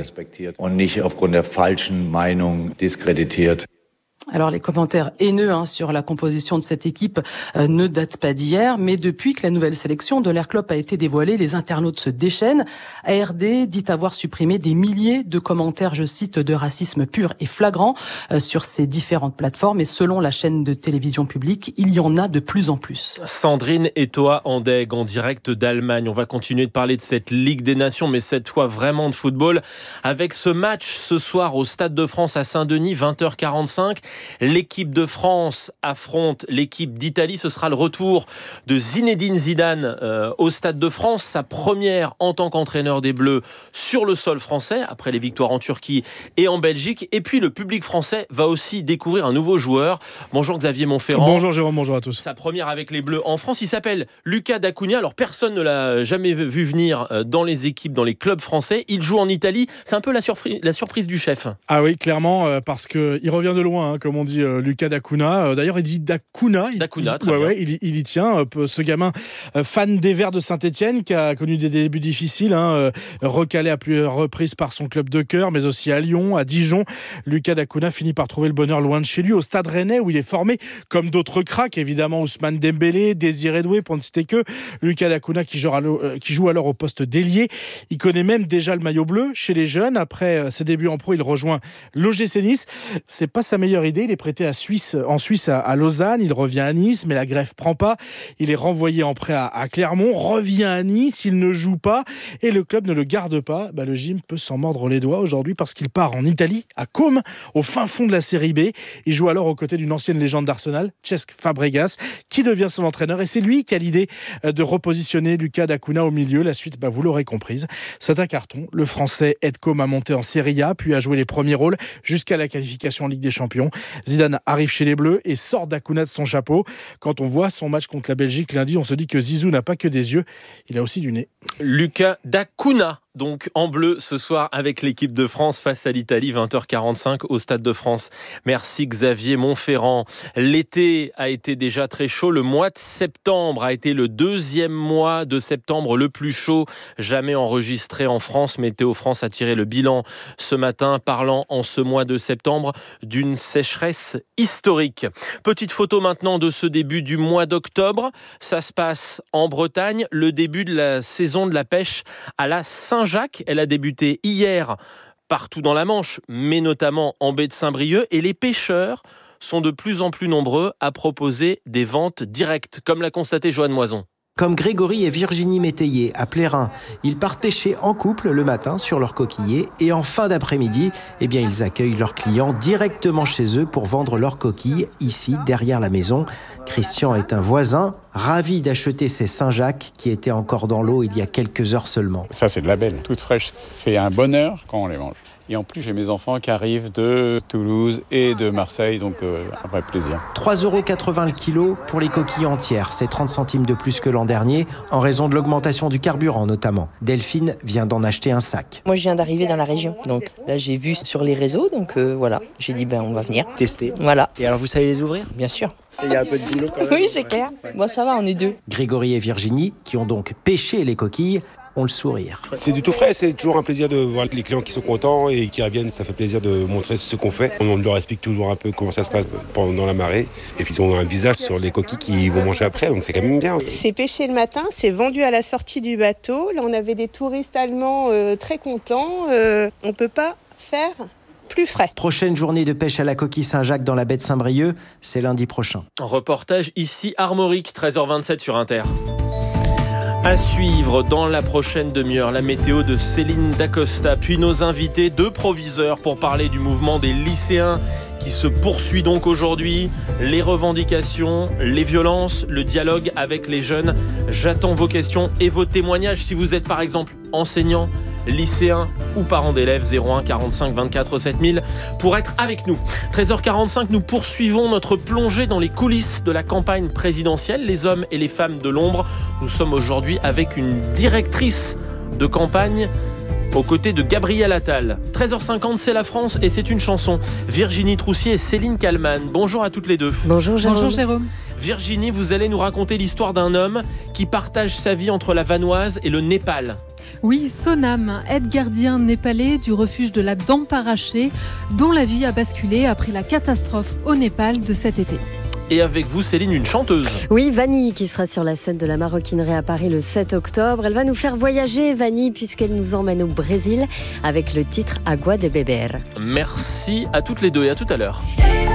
Alors les commentaires haineux hein, sur la composition de cette équipe euh, ne datent pas d'hier, mais depuis que la nouvelle sélection de l'Air Club a été dévoilée, les internautes se déchaînent. A R D dit avoir supprimé des milliers de commentaires, je cite, de racisme pur et flagrant euh, sur ces différentes plateformes. Et selon la chaîne de télévision publique, il y en a de plus en plus. Sandrine Etoa-Andegg en direct d'Allemagne. On va continuer de parler de cette Ligue des Nations, mais cette fois vraiment de football, avec ce match ce soir au Stade de France à Saint-Denis, vingt heures quarante-cinq. L'équipe de France affronte l'équipe d'Italie. Ce sera le retour de Zinedine Zidane euh, au Stade de France. Sa première en tant qu'entraîneur des Bleus sur le sol français, après les victoires en Turquie et en Belgique. Et puis le public français va aussi découvrir un nouveau joueur. Bonjour Xavier Montferrand. Bonjour Jérôme, bonjour à tous. Sa première avec les Bleus en France. Il s'appelle Lucas D'Acunha. Alors personne ne l'a jamais vu venir dans les équipes, dans les clubs français. Il joue en Italie. C'est un peu la, surprise, la surprise du chef. Ah oui, clairement, euh, parce qu'il revient de loin, hein, comme on dit euh, Lucas D'Acunha. Euh, d'ailleurs, il dit D'Acunha. D'Acunha, très ouais, bien. Ouais, il, il y tient. Euh, ce gamin euh, fan des Verts de Saint-Etienne, qui a connu des débuts difficiles, hein, euh, recalé à plusieurs reprises par son club de cœur, mais aussi à Lyon, à Dijon. Lucas D'Acunha finit par trouver le bonheur loin de chez lui, au Stade Rennais, où il est formé comme d'autres cracks, évidemment Ousmane Dembélé, Désiré Doué, pour ne citer que. Lucas D'Acunha qui joue, euh, qui joue alors au poste d'ailier. Il connaît même déjà le maillot bleu chez les jeunes. Après euh, ses débuts en pro, il rejoint l'O G C Nice. C'est pas sa meilleure idée. Il est prêté à Suisse, en Suisse à, à Lausanne. Il revient à Nice, mais la grève prend pas. Il est renvoyé en prêt à, à Clermont, revient à Nice. Il ne joue pas et le club ne le garde pas. Bah, le gym peut s'en mordre les doigts aujourd'hui parce qu'il part en Italie, à Côme, au fin fond de la série B. Il joue alors aux côtés d'une ancienne légende d'Arsenal, Cesc Fabregas, qui devient son entraîneur. Et c'est lui qui a l'idée de repositionner Lucas D'Acunha au milieu. La suite, bah, vous l'aurez comprise, c'est un carton. Le Français aide Côme à monter en Serie A, puis à jouer les premiers rôles jusqu'à la qualification en Ligue des Champions. Zidane arrive chez les Bleus et sort D'Acunha de son chapeau. Quand on voit son match contre la Belgique lundi, on se dit que Zizou n'a pas que des yeux, il a aussi du nez. Lucas D'Acunha, donc en bleu ce soir avec l'équipe de France face à l'Italie, vingt heures quarante-cinq au Stade de France. Merci Xavier Montferrand. L'été a été déjà très chaud. Le mois de septembre a été le deuxième mois de septembre le plus chaud jamais enregistré en France. Météo France a tiré le bilan ce matin, parlant en ce mois de septembre d'une sécheresse historique. Petite photo maintenant de ce début du mois d'octobre. Ça se passe en Bretagne, le début de la saison de la pêche à la Saint-Jacques. Elle a débuté hier partout dans la Manche, mais notamment en baie de Saint-Brieuc. Et les pêcheurs sont de plus en plus nombreux à proposer des ventes directes, comme l'a constaté Joanne Moison. Comme Grégory et Virginie Métayer à Plérin, ils partent pêcher en couple le matin sur leurs coquillers et en fin d'après-midi, eh bien, ils accueillent leurs clients directement chez eux pour vendre leurs coquilles ici, derrière la maison. Christian est un voisin, ravi d'acheter ces Saint-Jacques qui étaient encore dans l'eau il y a quelques heures seulement. Ça, c'est de la belle, toute fraîche. C'est un bonheur quand on les mange. Et en plus, j'ai mes enfants qui arrivent de Toulouse et de Marseille, donc euh, un vrai plaisir. trois euros quatre-vingts le kilo pour les coquilles entières. C'est trente centimes de plus que l'an dernier, en raison de l'augmentation du carburant notamment. Delphine vient d'en acheter un sac. Moi, je viens d'arriver dans la région, donc là, j'ai vu sur les réseaux, donc euh, voilà. J'ai dit, ben, on va venir. Tester. Voilà. Et alors, vous savez les ouvrir ? Bien sûr. Il y a un peu de boulot quand même. Oui, c'est clair. Bon, ça va, on est deux. Grégory et Virginie, qui ont donc pêché les coquilles, ont le sourire. C'est du tout frais, c'est toujours un plaisir de voir les clients qui sont contents et qui reviennent. Ça fait plaisir de montrer ce qu'on fait. On leur explique toujours un peu comment ça se passe pendant la marée. Et puis ils ont un visage sur les coquilles qu'ils vont manger après, donc c'est quand même bien. C'est pêché le matin, c'est vendu à la sortie du bateau. Là, on avait des touristes allemands euh, très contents. Euh, on ne peut pas faire plus frais. Prochaine journée de pêche à la coquille Saint-Jacques dans la baie de Saint-Brieuc, c'est lundi prochain. Reportage ici Armorique, treize heures vingt-sept sur Inter. À suivre dans la prochaine demi-heure, la météo de Céline Dacosta, puis nos invités, deux proviseurs pour parler du mouvement des lycéens qui se poursuit donc aujourd'hui, les revendications, les violences, le dialogue avec les jeunes. J'attends vos questions et vos témoignages. Si vous êtes par exemple enseignant, lycéens ou parents d'élèves, zéro un quarante-cinq vingt-quatre sept mille pour être avec nous. treize heures quarante-cinq, nous poursuivons notre plongée dans les coulisses de la campagne présidentielle, les hommes et les femmes de l'ombre. Nous sommes aujourd'hui avec une directrice de campagne aux côtés de Gabriel Attal. treize heures cinquante, c'est la France et c'est une chanson. Virginie Troussier et Céline Kallmann. Bonjour à toutes les deux. Bonjour Jérôme. Bonjour Jérôme. Virginie, vous allez nous raconter l'histoire d'un homme qui partage sa vie entre la Vanoise et le Népal. Oui, Sonam, aide-gardien népalais du refuge de la Damparachée, dont la vie a basculé après la catastrophe au Népal de cet été. Et avec vous, Céline, une chanteuse. Oui, Vanille, qui sera sur la scène de la maroquinerie à Paris le sept octobre. Elle va nous faire voyager, Vanille, puisqu'elle nous emmène au Brésil avec le titre Agua de Beber. Merci à toutes les deux et à tout à l'heure.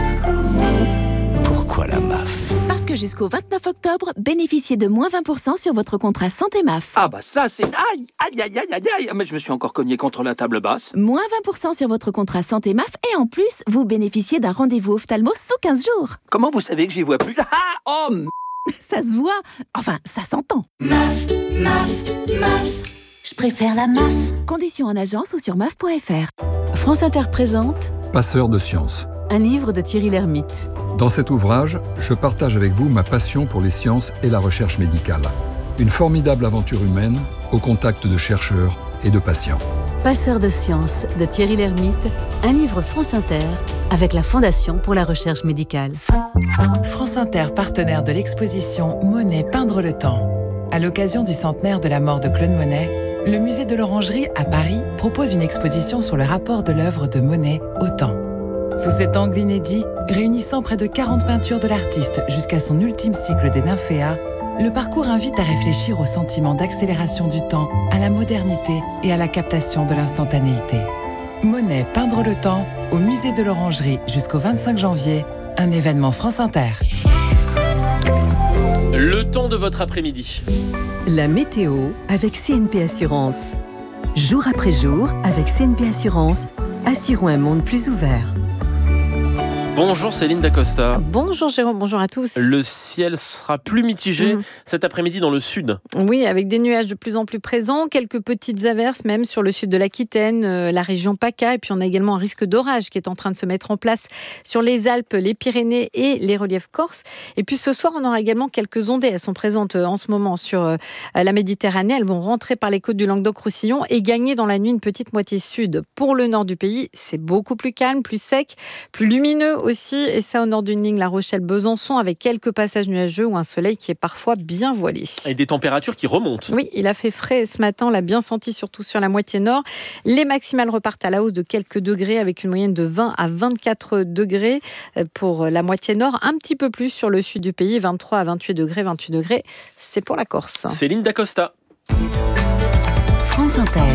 Pourquoi la M A F ? Parce que jusqu'au vingt-neuf octobre, bénéficiez de moins vingt pour cent sur votre contrat santé M A F. Ah bah ça c'est... Aïe, aïe, aïe, aïe, aïe, aïe. Mais je me suis encore cogné contre la table basse. Moins vingt pour cent sur votre contrat santé M A F et en plus, vous bénéficiez d'un rendez-vous ophtalmo sous quinze jours. Comment vous savez que j'y vois plus ? Ah, oh m... Ça se voit. Enfin, ça s'entend. M A F, M A F, M A F. Je préfère la M A F. Conditions en agence ou sur M A F point F R. France Inter présente Passeur de sciences. Un livre de Thierry Lhermitte. Dans cet ouvrage, je partage avec vous ma passion pour les sciences et la recherche médicale. Une formidable aventure humaine au contact de chercheurs et de patients. Passeur de sciences de Thierry Lhermitte, un livre France Inter avec la Fondation pour la recherche médicale. France Inter, partenaire de l'exposition Monet Peindre le temps. À l'occasion du centenaire de la mort de Claude Monet, le musée de l'Orangerie à Paris propose une exposition sur le rapport de l'œuvre de Monet au temps. Sous cet angle inédit, réunissant près de quarante peintures de l'artiste jusqu'à son ultime cycle des Nymphéas, le parcours invite à réfléchir au sentiment d'accélération du temps, à la modernité et à la captation de l'instantanéité. Monet Peindre le temps, au musée de l'Orangerie jusqu'au vingt-cinq janvier, un événement France Inter. Le temps de votre après-midi. La météo avec C N P Assurance. Jour après jour, avec C N P Assurance, assurons un monde plus ouvert. Bonjour Céline Dacosta. Bonjour Jérôme, bonjour à tous. Le ciel sera plus mitigé mmh. cet après-midi dans le sud. Oui, avec des nuages de plus en plus présents, quelques petites averses même sur le sud de l'Aquitaine, euh, la région PACA, et puis on a également un risque d'orage qui est en train de se mettre en place sur les Alpes, les Pyrénées et les reliefs corses. Et puis ce soir, on aura également quelques ondées. Elles sont présentes en ce moment sur euh, la Méditerranée. Elles vont rentrer par les côtes du Languedoc-Roussillon et gagner dans la nuit une petite moitié sud. Pour le nord du pays, c'est beaucoup plus calme, plus sec, plus lumineux aussi, et ça au nord d'une ligne La Rochelle-Besançon avec quelques passages nuageux ou un soleil qui est parfois bien voilé. Et des températures qui remontent. Oui, il a fait frais ce matin, on l'a bien senti surtout sur la moitié nord. Les maximales repartent à la hausse de quelques degrés avec une moyenne de vingt à vingt-quatre degrés pour la moitié nord, un petit peu plus sur le sud du pays, vingt-trois à vingt-huit degrés, vingt-huit degrés, c'est pour la Corse. Céline Dacosta. France Inter.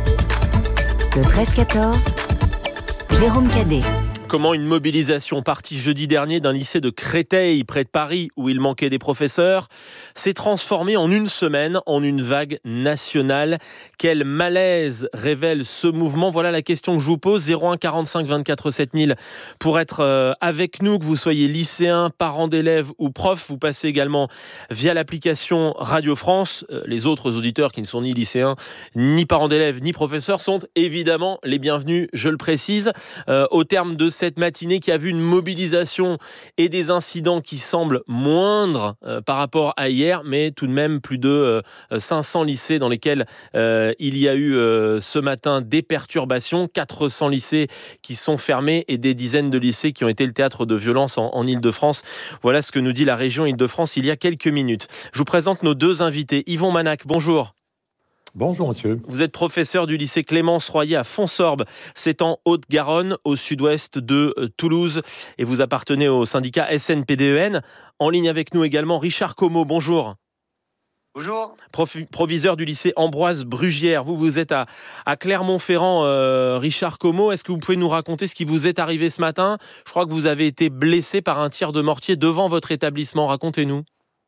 Le treize quatorze, Jérôme Cadet. Comment une mobilisation partie jeudi dernier d'un lycée de Créteil, près de Paris, où il manquait des professeurs, s'est transformée en une semaine en une vague nationale. Quel malaise révèle ce mouvement ? Voilà la question que je vous pose. zéro un quarante-cinq vingt-quatre sept mille pour être euh, avec nous, que vous soyez lycéen, parents d'élèves ou prof. Vous passez également via l'application Radio France. Euh, les autres auditeurs qui ne sont ni lycéens, ni parents d'élèves, ni professeurs sont évidemment les bienvenus, je le précise. Euh, au terme de cette matinée qui a vu une mobilisation et des incidents qui semblent moindres euh, par rapport à hier, mais tout de même plus de euh, cinq cents lycées dans lesquels euh, il y a eu euh, ce matin des perturbations, quatre cents lycées qui sont fermés et des dizaines de lycées qui ont été le théâtre de violences en, en Ile-de-France. Voilà ce que nous dit la région Ile-de-France il y a quelques minutes. Je vous présente nos deux invités. Yvon Manac, bonjour. Bonjour monsieur. Vous êtes professeur du lycée Clémence Royer à Fonsorbe, c'est en Haute-Garonne, au sud-ouest de Toulouse, et vous appartenez au syndicat S N P D E N. En ligne avec nous également Richard Como, bonjour. Bonjour. Prof, proviseur du lycée Ambroise Brugière. Vous, vous êtes à, à Clermont-Ferrand, euh, Richard Como. Est-ce que vous pouvez nous raconter ce qui vous est arrivé ce matin ? Je crois que vous avez été blessé par un tir de mortier devant votre établissement. Racontez-nous.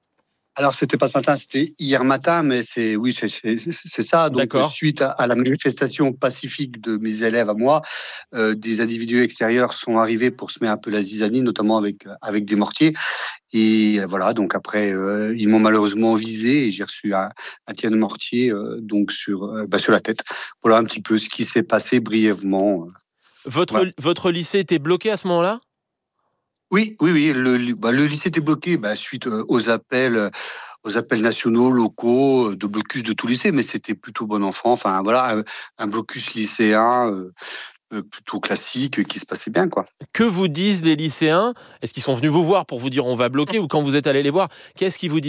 Alors, c'était pas ce matin, c'était hier matin, mais c'est oui, c'est, c'est, c'est ça. Donc, D'accord. suite à, à la manifestation pacifique de mes élèves à moi, euh, des individus extérieurs sont arrivés pour semer un peu la zizanie, notamment avec avec des mortiers. Et voilà, donc après, euh, ils m'ont malheureusement visé et j'ai reçu un, un tir de mortier euh, donc sur euh, bah, sur la tête. Voilà un petit peu ce qui s'est passé brièvement. Votre Voilà. votre lycée était bloqué à ce moment-là ? Oui, oui, oui. Le, le, bah, le lycée était bloqué bah, suite euh, aux appels, euh, aux appels nationaux, locaux, euh, de blocus de tout lycée, mais c'était plutôt bon enfant. Enfin, voilà, un, un blocus lycéen euh, euh, plutôt classique euh, qui se passait bien, quoi. Que vous disent les lycéens ? Est-ce qu'ils sont venus vous voir pour vous dire on va bloquer, ou quand vous êtes allé les voir, qu'est-ce qu'ils vous disent ?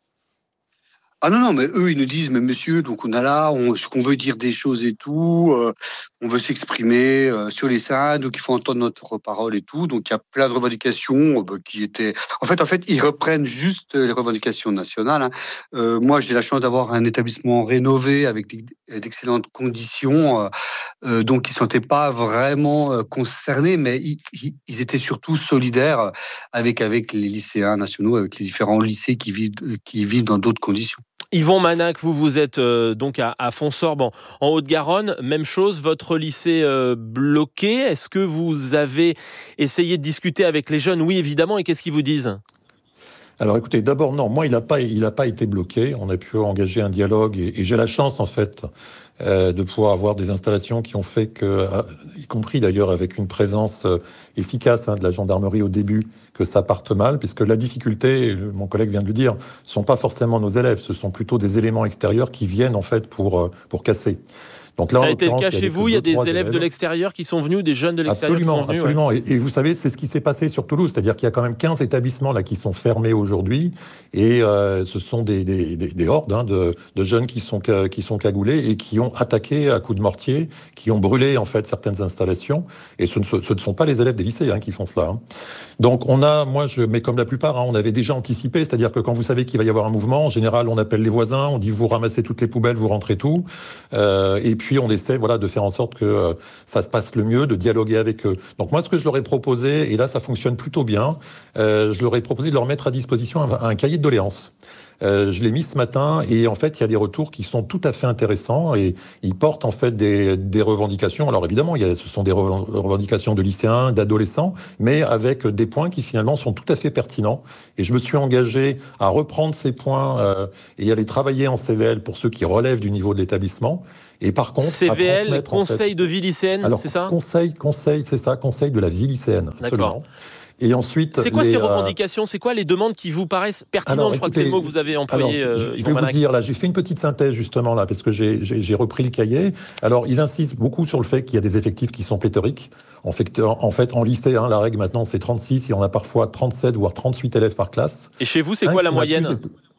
Ah non, non, mais eux, ils nous disent, mais monsieur, donc on a là, on, ce qu'on veut dire des choses et tout, euh, on veut s'exprimer euh, sur les scènes, donc il faut entendre notre parole et tout. Donc il y a plein de revendications euh, bah, qui étaient... En fait, en fait, ils reprennent juste les revendications nationales. Hein. Euh, moi, j'ai la chance d'avoir un établissement rénové avec d'excellentes conditions, euh, euh, donc ils ne se sentaient pas vraiment euh, concernés, mais ils, ils étaient surtout solidaires avec, avec les lycéens nationaux, avec les différents lycées qui vivent, qui vivent dans d'autres conditions. Yvon Manac, vous, vous êtes euh, donc à, à Fonsorbe, en, en Haute-Garonne. Même chose, votre lycée euh, bloqué. Est-ce que vous avez essayé de discuter avec les jeunes ? Oui, évidemment. Et qu'est-ce qu'ils vous disent ? Alors écoutez, d'abord non, moi il n'a pas, il a pas été bloqué. On a pu engager un dialogue et, et j'ai la chance en fait euh, de pouvoir avoir des installations qui ont fait que, euh, y compris d'ailleurs avec une présence euh, efficace hein, de la gendarmerie au début, que ça parte mal, puisque la difficulté, mon collègue vient de le dire, sont pas forcément nos élèves, ce sont plutôt des éléments extérieurs qui viennent en fait pour euh, pour casser. Donc là, ça a été le cas il y chez vous, il y a des élèves, élèves de l'extérieur qui sont venus, des jeunes de l'extérieur absolument, qui sont venus. Absolument, ouais. et, et vous savez, c'est ce qui s'est passé sur Toulouse, c'est-à-dire qu'il y a quand même quinze établissements là qui sont fermés aujourd'hui, et euh, ce sont des, des, des, des hordes hein, de, de jeunes qui sont, qui sont cagoulés et qui ont attaqué à coups de mortier, qui ont brûlé en fait certaines installations, et ce ne, ce ne sont pas les élèves des lycées hein, qui font cela. Hein. Donc on a, moi je, mais comme la plupart, hein, on avait déjà anticipé, c'est-à-dire que quand vous savez qu'il va y avoir un mouvement, en général on appelle les voisins, on dit vous ramassez toutes les poubelles, vous rentrez tout, euh, et puis on essaie voilà de faire en sorte que euh, ça se passe le mieux, de dialoguer avec eux. Donc moi, ce que je leur ai proposé, et là, ça fonctionne plutôt bien, euh, je leur ai proposé de leur mettre à disposition un, un cahier de doléances. Euh, je l'ai mis ce matin et en fait, il y a des retours qui sont tout à fait intéressants et ils portent en fait des, des revendications. Alors évidemment, il y a, ce sont des revendications de lycéens, d'adolescents, mais avec des points qui finalement sont tout à fait pertinents. Et je me suis engagé à reprendre ces points euh, et à les travailler en C V L pour ceux qui relèvent du niveau de l'établissement. Et par contre, C V L, conseil en fait, de vie lycéenne, alors, c'est ça ? Conseil, conseil, c'est ça, conseil de la vie lycéenne, absolument. D'accord. Et ensuite, c'est quoi les, ces revendications ? C'est quoi les demandes qui vous paraissent pertinentes ? Alors, je crois écoutez, que c'est le mot que vous avez employé. Alors, je, euh, je vais vous dire, là, j'ai fait une petite synthèse justement là, parce que j'ai, j'ai, j'ai repris le cahier. Alors, ils insistent beaucoup sur le fait qu'il y a des effectifs qui sont pléthoriques. En fait, en, fait, en lycée, hein, la règle maintenant, c'est trente-six, et on a parfois trente-sept, voire trente-huit élèves par classe. Et chez vous, c'est quoi un la moyenne ?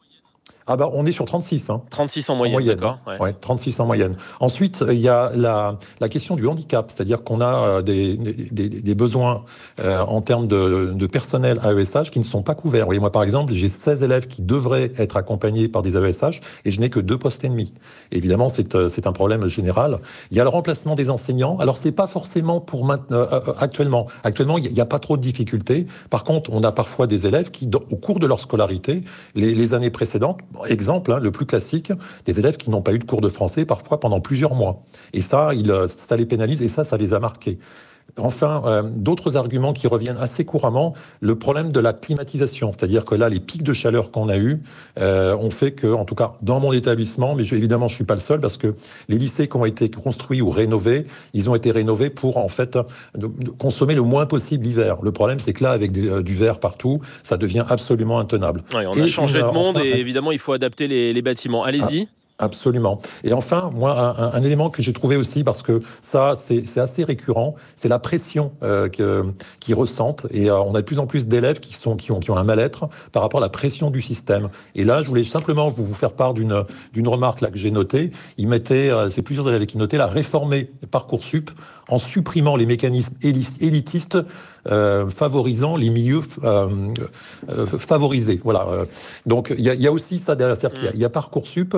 Ah bah on est sur trente-six. Hein. trente-six en moyenne, en moyenne d'accord. Ouais. ouais, trente-six en moyenne. Ensuite, il y a la, la question du handicap, c'est-à-dire qu'on a des, des, des besoins euh, en termes de, de personnel A E S H qui ne sont pas couverts. Vous voyez, moi par exemple, j'ai seize élèves qui devraient être accompagnés par des A E S H et je n'ai que deux postes et demi. Évidemment, c'est, c'est un problème général. Il y a le remplacement des enseignants. Alors c'est pas forcément pour maintenant, euh, actuellement. Actuellement, il n'y a, a pas trop de difficultés. Par contre, on a parfois des élèves qui, au cours de leur scolarité, les, les années précédentes, exemple, hein, le plus classique, des élèves qui n'ont pas eu de cours de français parfois pendant plusieurs mois. Et ça, il, ça les pénalise et ça, ça les a marqués. Enfin, euh, d'autres arguments qui reviennent assez couramment, le problème de la climatisation, c'est-à-dire que là, les pics de chaleur qu'on a eus euh, ont fait que, en tout cas, dans mon établissement, mais je, évidemment, je suis pas le seul, parce que les lycées qui ont été construits ou rénovés, ils ont été rénovés pour, en fait, de, de consommer le moins possible l'hiver. Le problème, c'est que là, avec des, euh, du verre partout, ça devient absolument intenable. Ouais, on et a changé une, de monde, enfin, et évidemment, il faut adapter les, les bâtiments. Allez-y. Ah. Absolument. Et enfin, moi, un, un élément que j'ai trouvé aussi, parce que ça, c'est, c'est assez récurrent, c'est la pression euh, que, qu'ils ressentent. Et euh, on a de plus en plus d'élèves qui sont qui ont qui ont un mal-être par rapport à la pression du système. Et là, je voulais simplement vous, vous faire part d'une d'une remarque là que j'ai notée. Ils mettaient, euh, c'est plusieurs élèves qui notaient la réformer Parcoursup en supprimant les mécanismes élitistes euh, favorisant les milieux euh, euh, favorisés. Voilà. Donc il y a, y a aussi ça derrière. C'est-à-dire qu'il y a, il y a Parcoursup, il y a la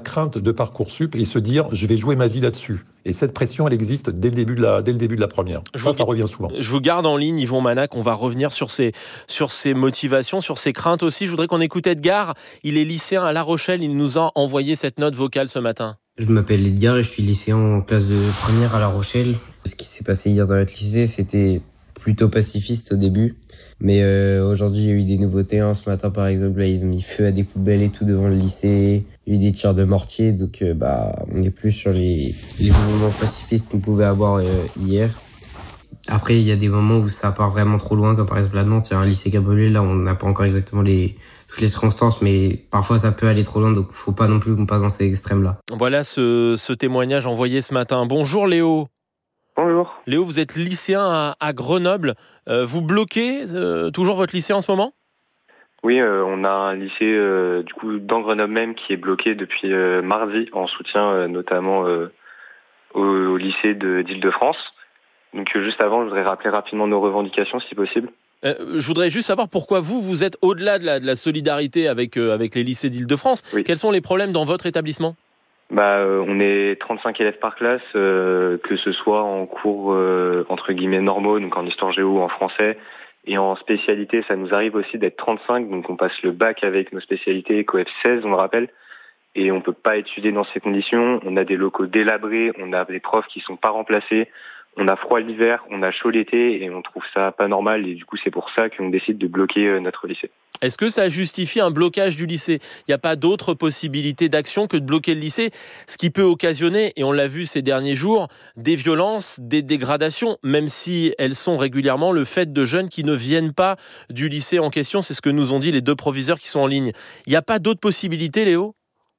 crainte de Parcoursup et se dire je vais jouer ma vie là-dessus. Et cette pression, elle existe dès le début de la, dès le début de la première. Je ça, vous, ça revient souvent. Je vous garde en ligne, Yvon Manac. On va revenir sur ses, sur ses motivations, sur ses craintes aussi. Je voudrais qu'on écoute Edgar. Il est lycéen à La Rochelle. Il nous a envoyé cette note vocale ce matin. Je m'appelle Edgar et je suis lycéen en classe de première à La Rochelle. Ce qui s'est passé hier dans notre lycée, c'était plutôt pacifiste au début. Mais euh, aujourd'hui, il y a eu des nouveautés. Hein. Ce matin, par exemple, là, ils ont mis feu à des poubelles et tout devant le lycée. Il y a eu des tirs de mortier. Donc, euh, bah, on n'est plus sur les, les mouvements pacifistes qu'on pouvait avoir euh, hier. Après, il y a des moments où ça part vraiment trop loin, comme par exemple à Nantes, il y a un lycée qui a brûlé. Là, on n'a pas encore exactement les, toutes les circonstances, mais parfois ça peut aller trop loin. Donc, il ne faut pas non plus qu'on passe dans ces extrêmes-là. Voilà ce, ce témoignage envoyé ce matin. Bonjour Léo. Bonjour. Léo, vous êtes lycéen à, à Grenoble. Euh, vous bloquez euh, toujours votre lycée en ce moment ? Oui, euh, on a un lycée euh, du coup dans Grenoble même qui est bloqué depuis euh, mardi en soutien euh, notamment euh, au, au lycée de, d'Île-de-France. Donc euh, juste avant, je voudrais rappeler rapidement nos revendications si possible. Euh, je voudrais juste savoir pourquoi vous, vous êtes au-delà de la, de la solidarité avec, euh, avec les lycées d'Île-de-France. Oui. Quels sont les problèmes dans votre établissement ? Bah, euh, on est trente-cinq élèves par classe, euh, que ce soit en cours euh, entre guillemets normaux, donc en histoire géo, en français, et en spécialité, ça nous arrive aussi d'être trente-cinq, donc on passe le bac avec nos spécialités, C O E F seize, on le rappelle, et on peut pas étudier dans ces conditions. On a des locaux délabrés, on a des profs qui sont pas remplacés, on a froid l'hiver, on a chaud l'été, et on trouve ça pas normal, et du coup c'est pour ça qu'on décide de bloquer notre lycée. Est-ce que ça justifie un blocage du lycée ? Il n'y a pas d'autre possibilité d'action que de bloquer le lycée, ce qui peut occasionner, et on l'a vu ces derniers jours, des violences, des dégradations, même si elles sont régulièrement le fait de jeunes qui ne viennent pas du lycée en question. C'est ce que nous ont dit les deux proviseurs qui sont en ligne. Il n'y a pas d'autre possibilité, Léo ?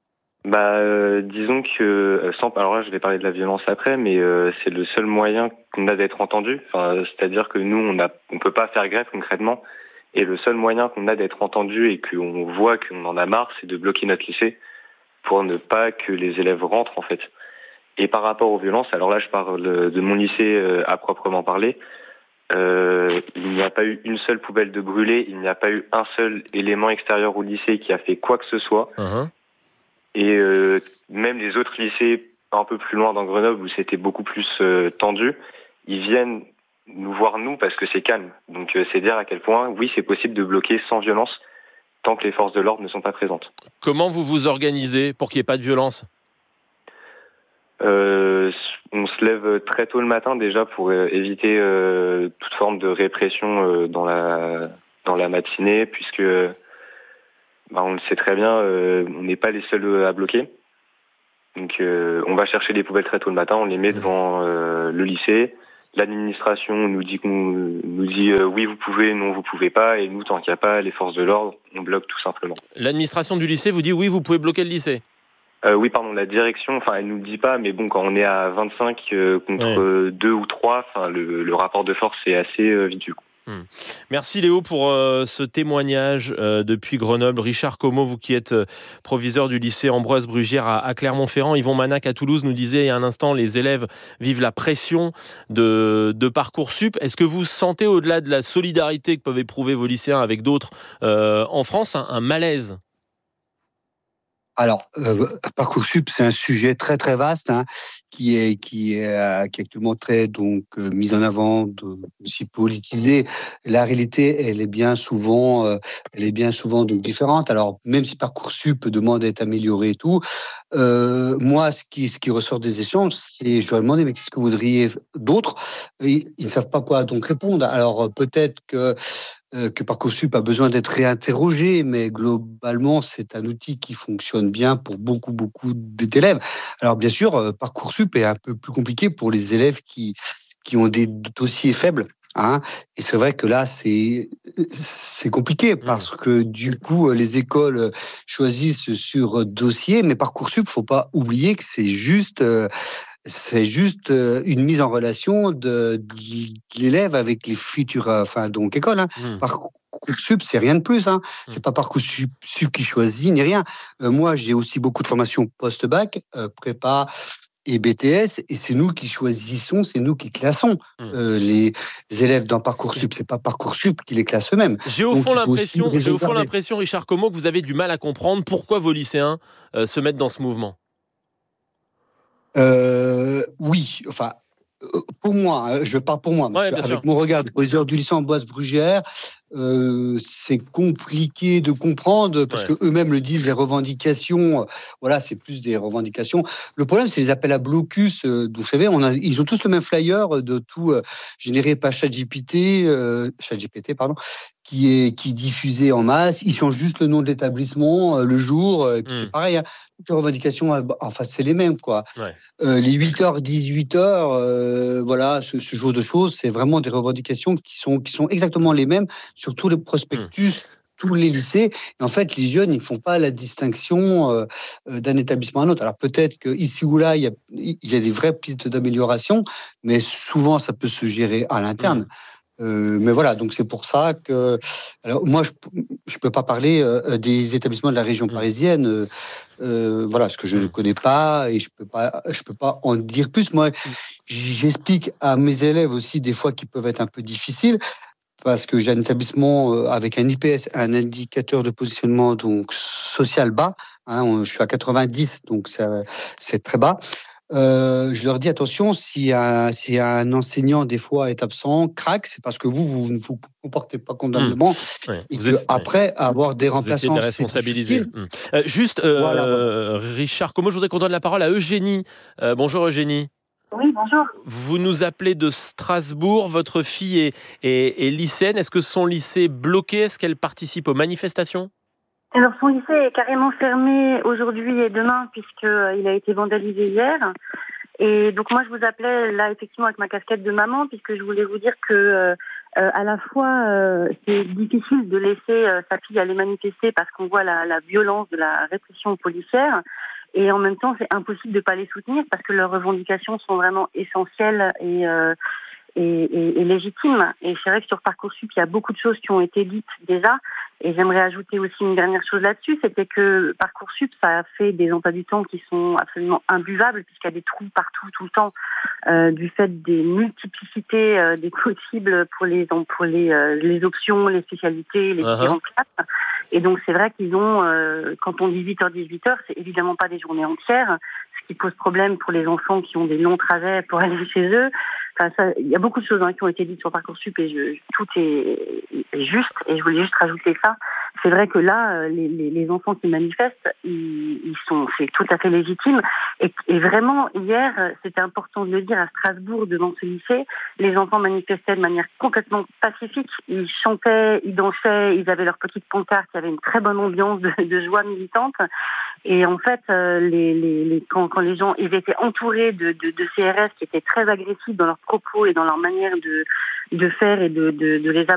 Bah, euh, disons que, sans, alors là je vais parler de la violence après, mais euh, c'est le seul moyen qu'on a d'être entendu. Enfin, c'est-à-dire que nous, on a, on peut pas faire grève concrètement. Et le seul moyen qu'on a d'être entendu et qu'on voit qu'on en a marre, c'est de bloquer notre lycée pour ne pas que les élèves rentrent en fait. Et par rapport aux violences, alors là je parle de mon lycée euh, à proprement parler, euh, il n'y a pas eu une seule poubelle de brûlée, il n'y a pas eu un seul élément extérieur au lycée qui a fait quoi que ce soit. Uh-huh. Et euh, même les autres lycées un peu plus loin dans Grenoble où c'était beaucoup plus euh, tendu, ils viennent nous voir nous parce que c'est calme. Donc euh, c'est dire à quel point, oui, c'est possible de bloquer sans violence tant que les forces de l'ordre ne sont pas présentes. Comment vous vous organisez pour qu'il n'y ait pas de violence ? euh, On se lève très tôt le matin déjà pour euh, éviter euh, toute forme de répression euh, dans la dans la matinée, puisque bah, on le sait très bien, euh, on n'est pas les seuls à bloquer. Donc euh, on va chercher des poubelles très tôt le matin, on les met devant euh, le lycée. L'administration nous dit, qu'on, nous dit euh, oui vous pouvez, non vous pouvez pas, et nous tant qu'il n'y a pas les forces de l'ordre, on bloque tout simplement. L'administration du lycée vous dit oui vous pouvez bloquer le lycée ? euh, Oui pardon, la direction, enfin elle nous le dit pas, mais bon quand on est à vingt-cinq euh, contre ouais. deux ou trois, enfin le, le rapport de force est assez euh, vite vu. Hum. Merci Léo pour euh, ce témoignage euh, depuis Grenoble. Richard Como, vous qui êtes euh, proviseur du lycée Ambroise Brugière à, à Clermont-Ferrand, Yvon Manac à Toulouse nous disait il y a un instant, les élèves vivent la pression de, de Parcoursup. Est-ce que vous sentez, au-delà de la solidarité que peuvent éprouver vos lycéens avec d'autres euh, en France, un, un malaise ? Alors, euh, Parcoursup, c'est un sujet très très vaste hein, qui est qui est, euh, qui est actuellement très donc euh, mis en avant, de, aussi politisé. La réalité, elle est bien souvent, euh, elle est bien souvent donc différente. Alors, même si Parcoursup demande d'être amélioré et tout, euh, moi, ce qui ce qui ressort des échanges, c'est je leur ai demandé mais qu'est-ce que vous voudriez d'autre ? Ils ne savent pas quoi donc répondre. Alors peut-être que Euh, que Parcoursup a besoin d'être réinterrogé, mais globalement, c'est un outil qui fonctionne bien pour beaucoup, beaucoup d'élèves. Alors, bien sûr, euh, Parcoursup est un peu plus compliqué pour les élèves qui, qui ont des dossiers faibles. Hein, et c'est vrai que là, c'est, c'est compliqué parce que du coup, les écoles choisissent sur dossier, mais Parcoursup, faut pas oublier que c'est juste... Euh, c'est juste une mise en relation de, de l'élève avec les futures, enfin donc écoles. Hein. Mmh. Parcoursup, c'est rien de plus. Hein. Mmh. C'est pas Parcoursup qui choisit ni rien. Euh, moi, j'ai aussi beaucoup de formations post-bac, euh, prépa, et B T S, et c'est nous qui choisissons, c'est nous qui classons mmh. euh, les élèves dans Parcoursup. C'est pas Parcoursup qui les classe eux-mêmes. J'ai au fond l'impression, j'ai au fond l'impression, Richard Como, que vous avez du mal à comprendre pourquoi vos lycéens euh, se mettent dans ce mouvement. Euh, oui, enfin. Pour moi, je parle pour moi, parce ouais, que avec sûr. mon regard de professeur du lycée Ambroise Brugière, euh, c'est compliqué de comprendre, parce ouais. que eux-mêmes le disent, les revendications, euh, voilà, c'est plus des revendications. Le problème, c'est les appels à blocus. Euh, vous savez, on a, ils ont tous le même flyer de tout euh, généré par ChatGPT, euh, ChatGPT, pardon, qui est qui est diffusé en masse. Ils changent juste le nom de l'établissement, euh, le jour, euh, et puis mmh. c'est pareil. Hein. Toutes les revendications, euh, enfin, c'est les mêmes, quoi. Ouais. Euh, les huit heures, dix-huit heures, euh, voilà, ce, ce genre de choses, c'est vraiment des revendications qui sont, qui sont exactement les mêmes sur tous les prospectus, mmh. tous les lycées. Et en fait, les jeunes, ils ne font pas la distinction euh, d'un établissement à un autre. Alors peut-être qu'ici ou là, il y a, il y a des vraies pistes d'amélioration, mais souvent, ça peut se gérer à l'interne. Mmh. Euh, mais voilà, donc c'est pour ça que... Alors moi, je ne peux pas parler euh, des établissements de la région parisienne, euh, euh, voilà, parce que je ne connais pas et je ne peux pas, je peux pas en dire plus. Moi, j'explique à mes élèves aussi des fois qui peuvent être un peu difficiles, parce que j'ai un établissement avec un I P S, un indicateur de positionnement donc social bas, hein, je suis à quatre-vingt-dix, donc ça, c'est très bas. Euh, je leur dis attention, si un, si un enseignant des fois est absent, craque, c'est parce que vous, vous ne vous comportez pas convenablement. Mmh. Ouais, et que êtes, après, ouais. avoir des remplaçants, de responsabiliser. Mmh. Euh, juste, euh, voilà, voilà. Richard, comment je voudrais qu'on donne la parole à Eugénie. Euh, bonjour Eugénie. Oui, bonjour. Vous nous appelez de Strasbourg. Votre fille est, est, est lycéenne. Est-ce que son lycée est bloqué ? Est-ce qu'elle participe aux manifestations ? Alors, son lycée est carrément fermé aujourd'hui et demain, puisqu'il a été vandalisé hier. Et donc, moi, je vous appelais là, effectivement, avec ma casquette de maman, puisque je voulais vous dire que, euh, à la fois, euh, c'est difficile de laisser euh, sa fille aller manifester parce qu'on voit la, la violence de la répression policière. Et en même temps, c'est impossible de ne pas les soutenir parce que leurs revendications sont vraiment essentielles et... Euh, Et, et, et légitime. Et c'est vrai que sur Parcoursup, il y a beaucoup de choses qui ont été dites déjà. Et j'aimerais ajouter aussi une dernière chose là-dessus, c'était que Parcoursup, ça a fait des emplois du temps qui sont absolument imbuvables, puisqu'il y a des trous partout, tout le temps, euh, du fait des multiplicités euh, des possibles pour les pour les, euh, les options, les spécialités, les différentes uh-huh. classes. Et donc c'est vrai qu'ils ont, euh, quand on dit huit heures, dix-huit heures, c'est évidemment pas des journées entières, ce qui pose problème pour les enfants qui ont des longs trajets pour aller chez eux. Enfin, ça, il y a beaucoup de choses hein, qui ont été dites sur Parcoursup et je, tout est, est juste. Et je voulais juste rajouter ça. C'est vrai que là, les, les, les enfants qui manifestent, ils, ils sont, c'est tout à fait légitime. Et, et vraiment, hier, c'était important de le dire, à Strasbourg, devant ce lycée, les enfants manifestaient de manière complètement pacifique. Ils chantaient, ils dansaient, ils avaient leur petite pancarte, il y avait une très bonne ambiance de, de joie militante. Et en fait, euh, les, les, les, quand, quand les gens, ils étaient entourés de, de, de C R S qui étaient très agressifs dans leurs propos et dans leur manière de, de faire et de, de, de les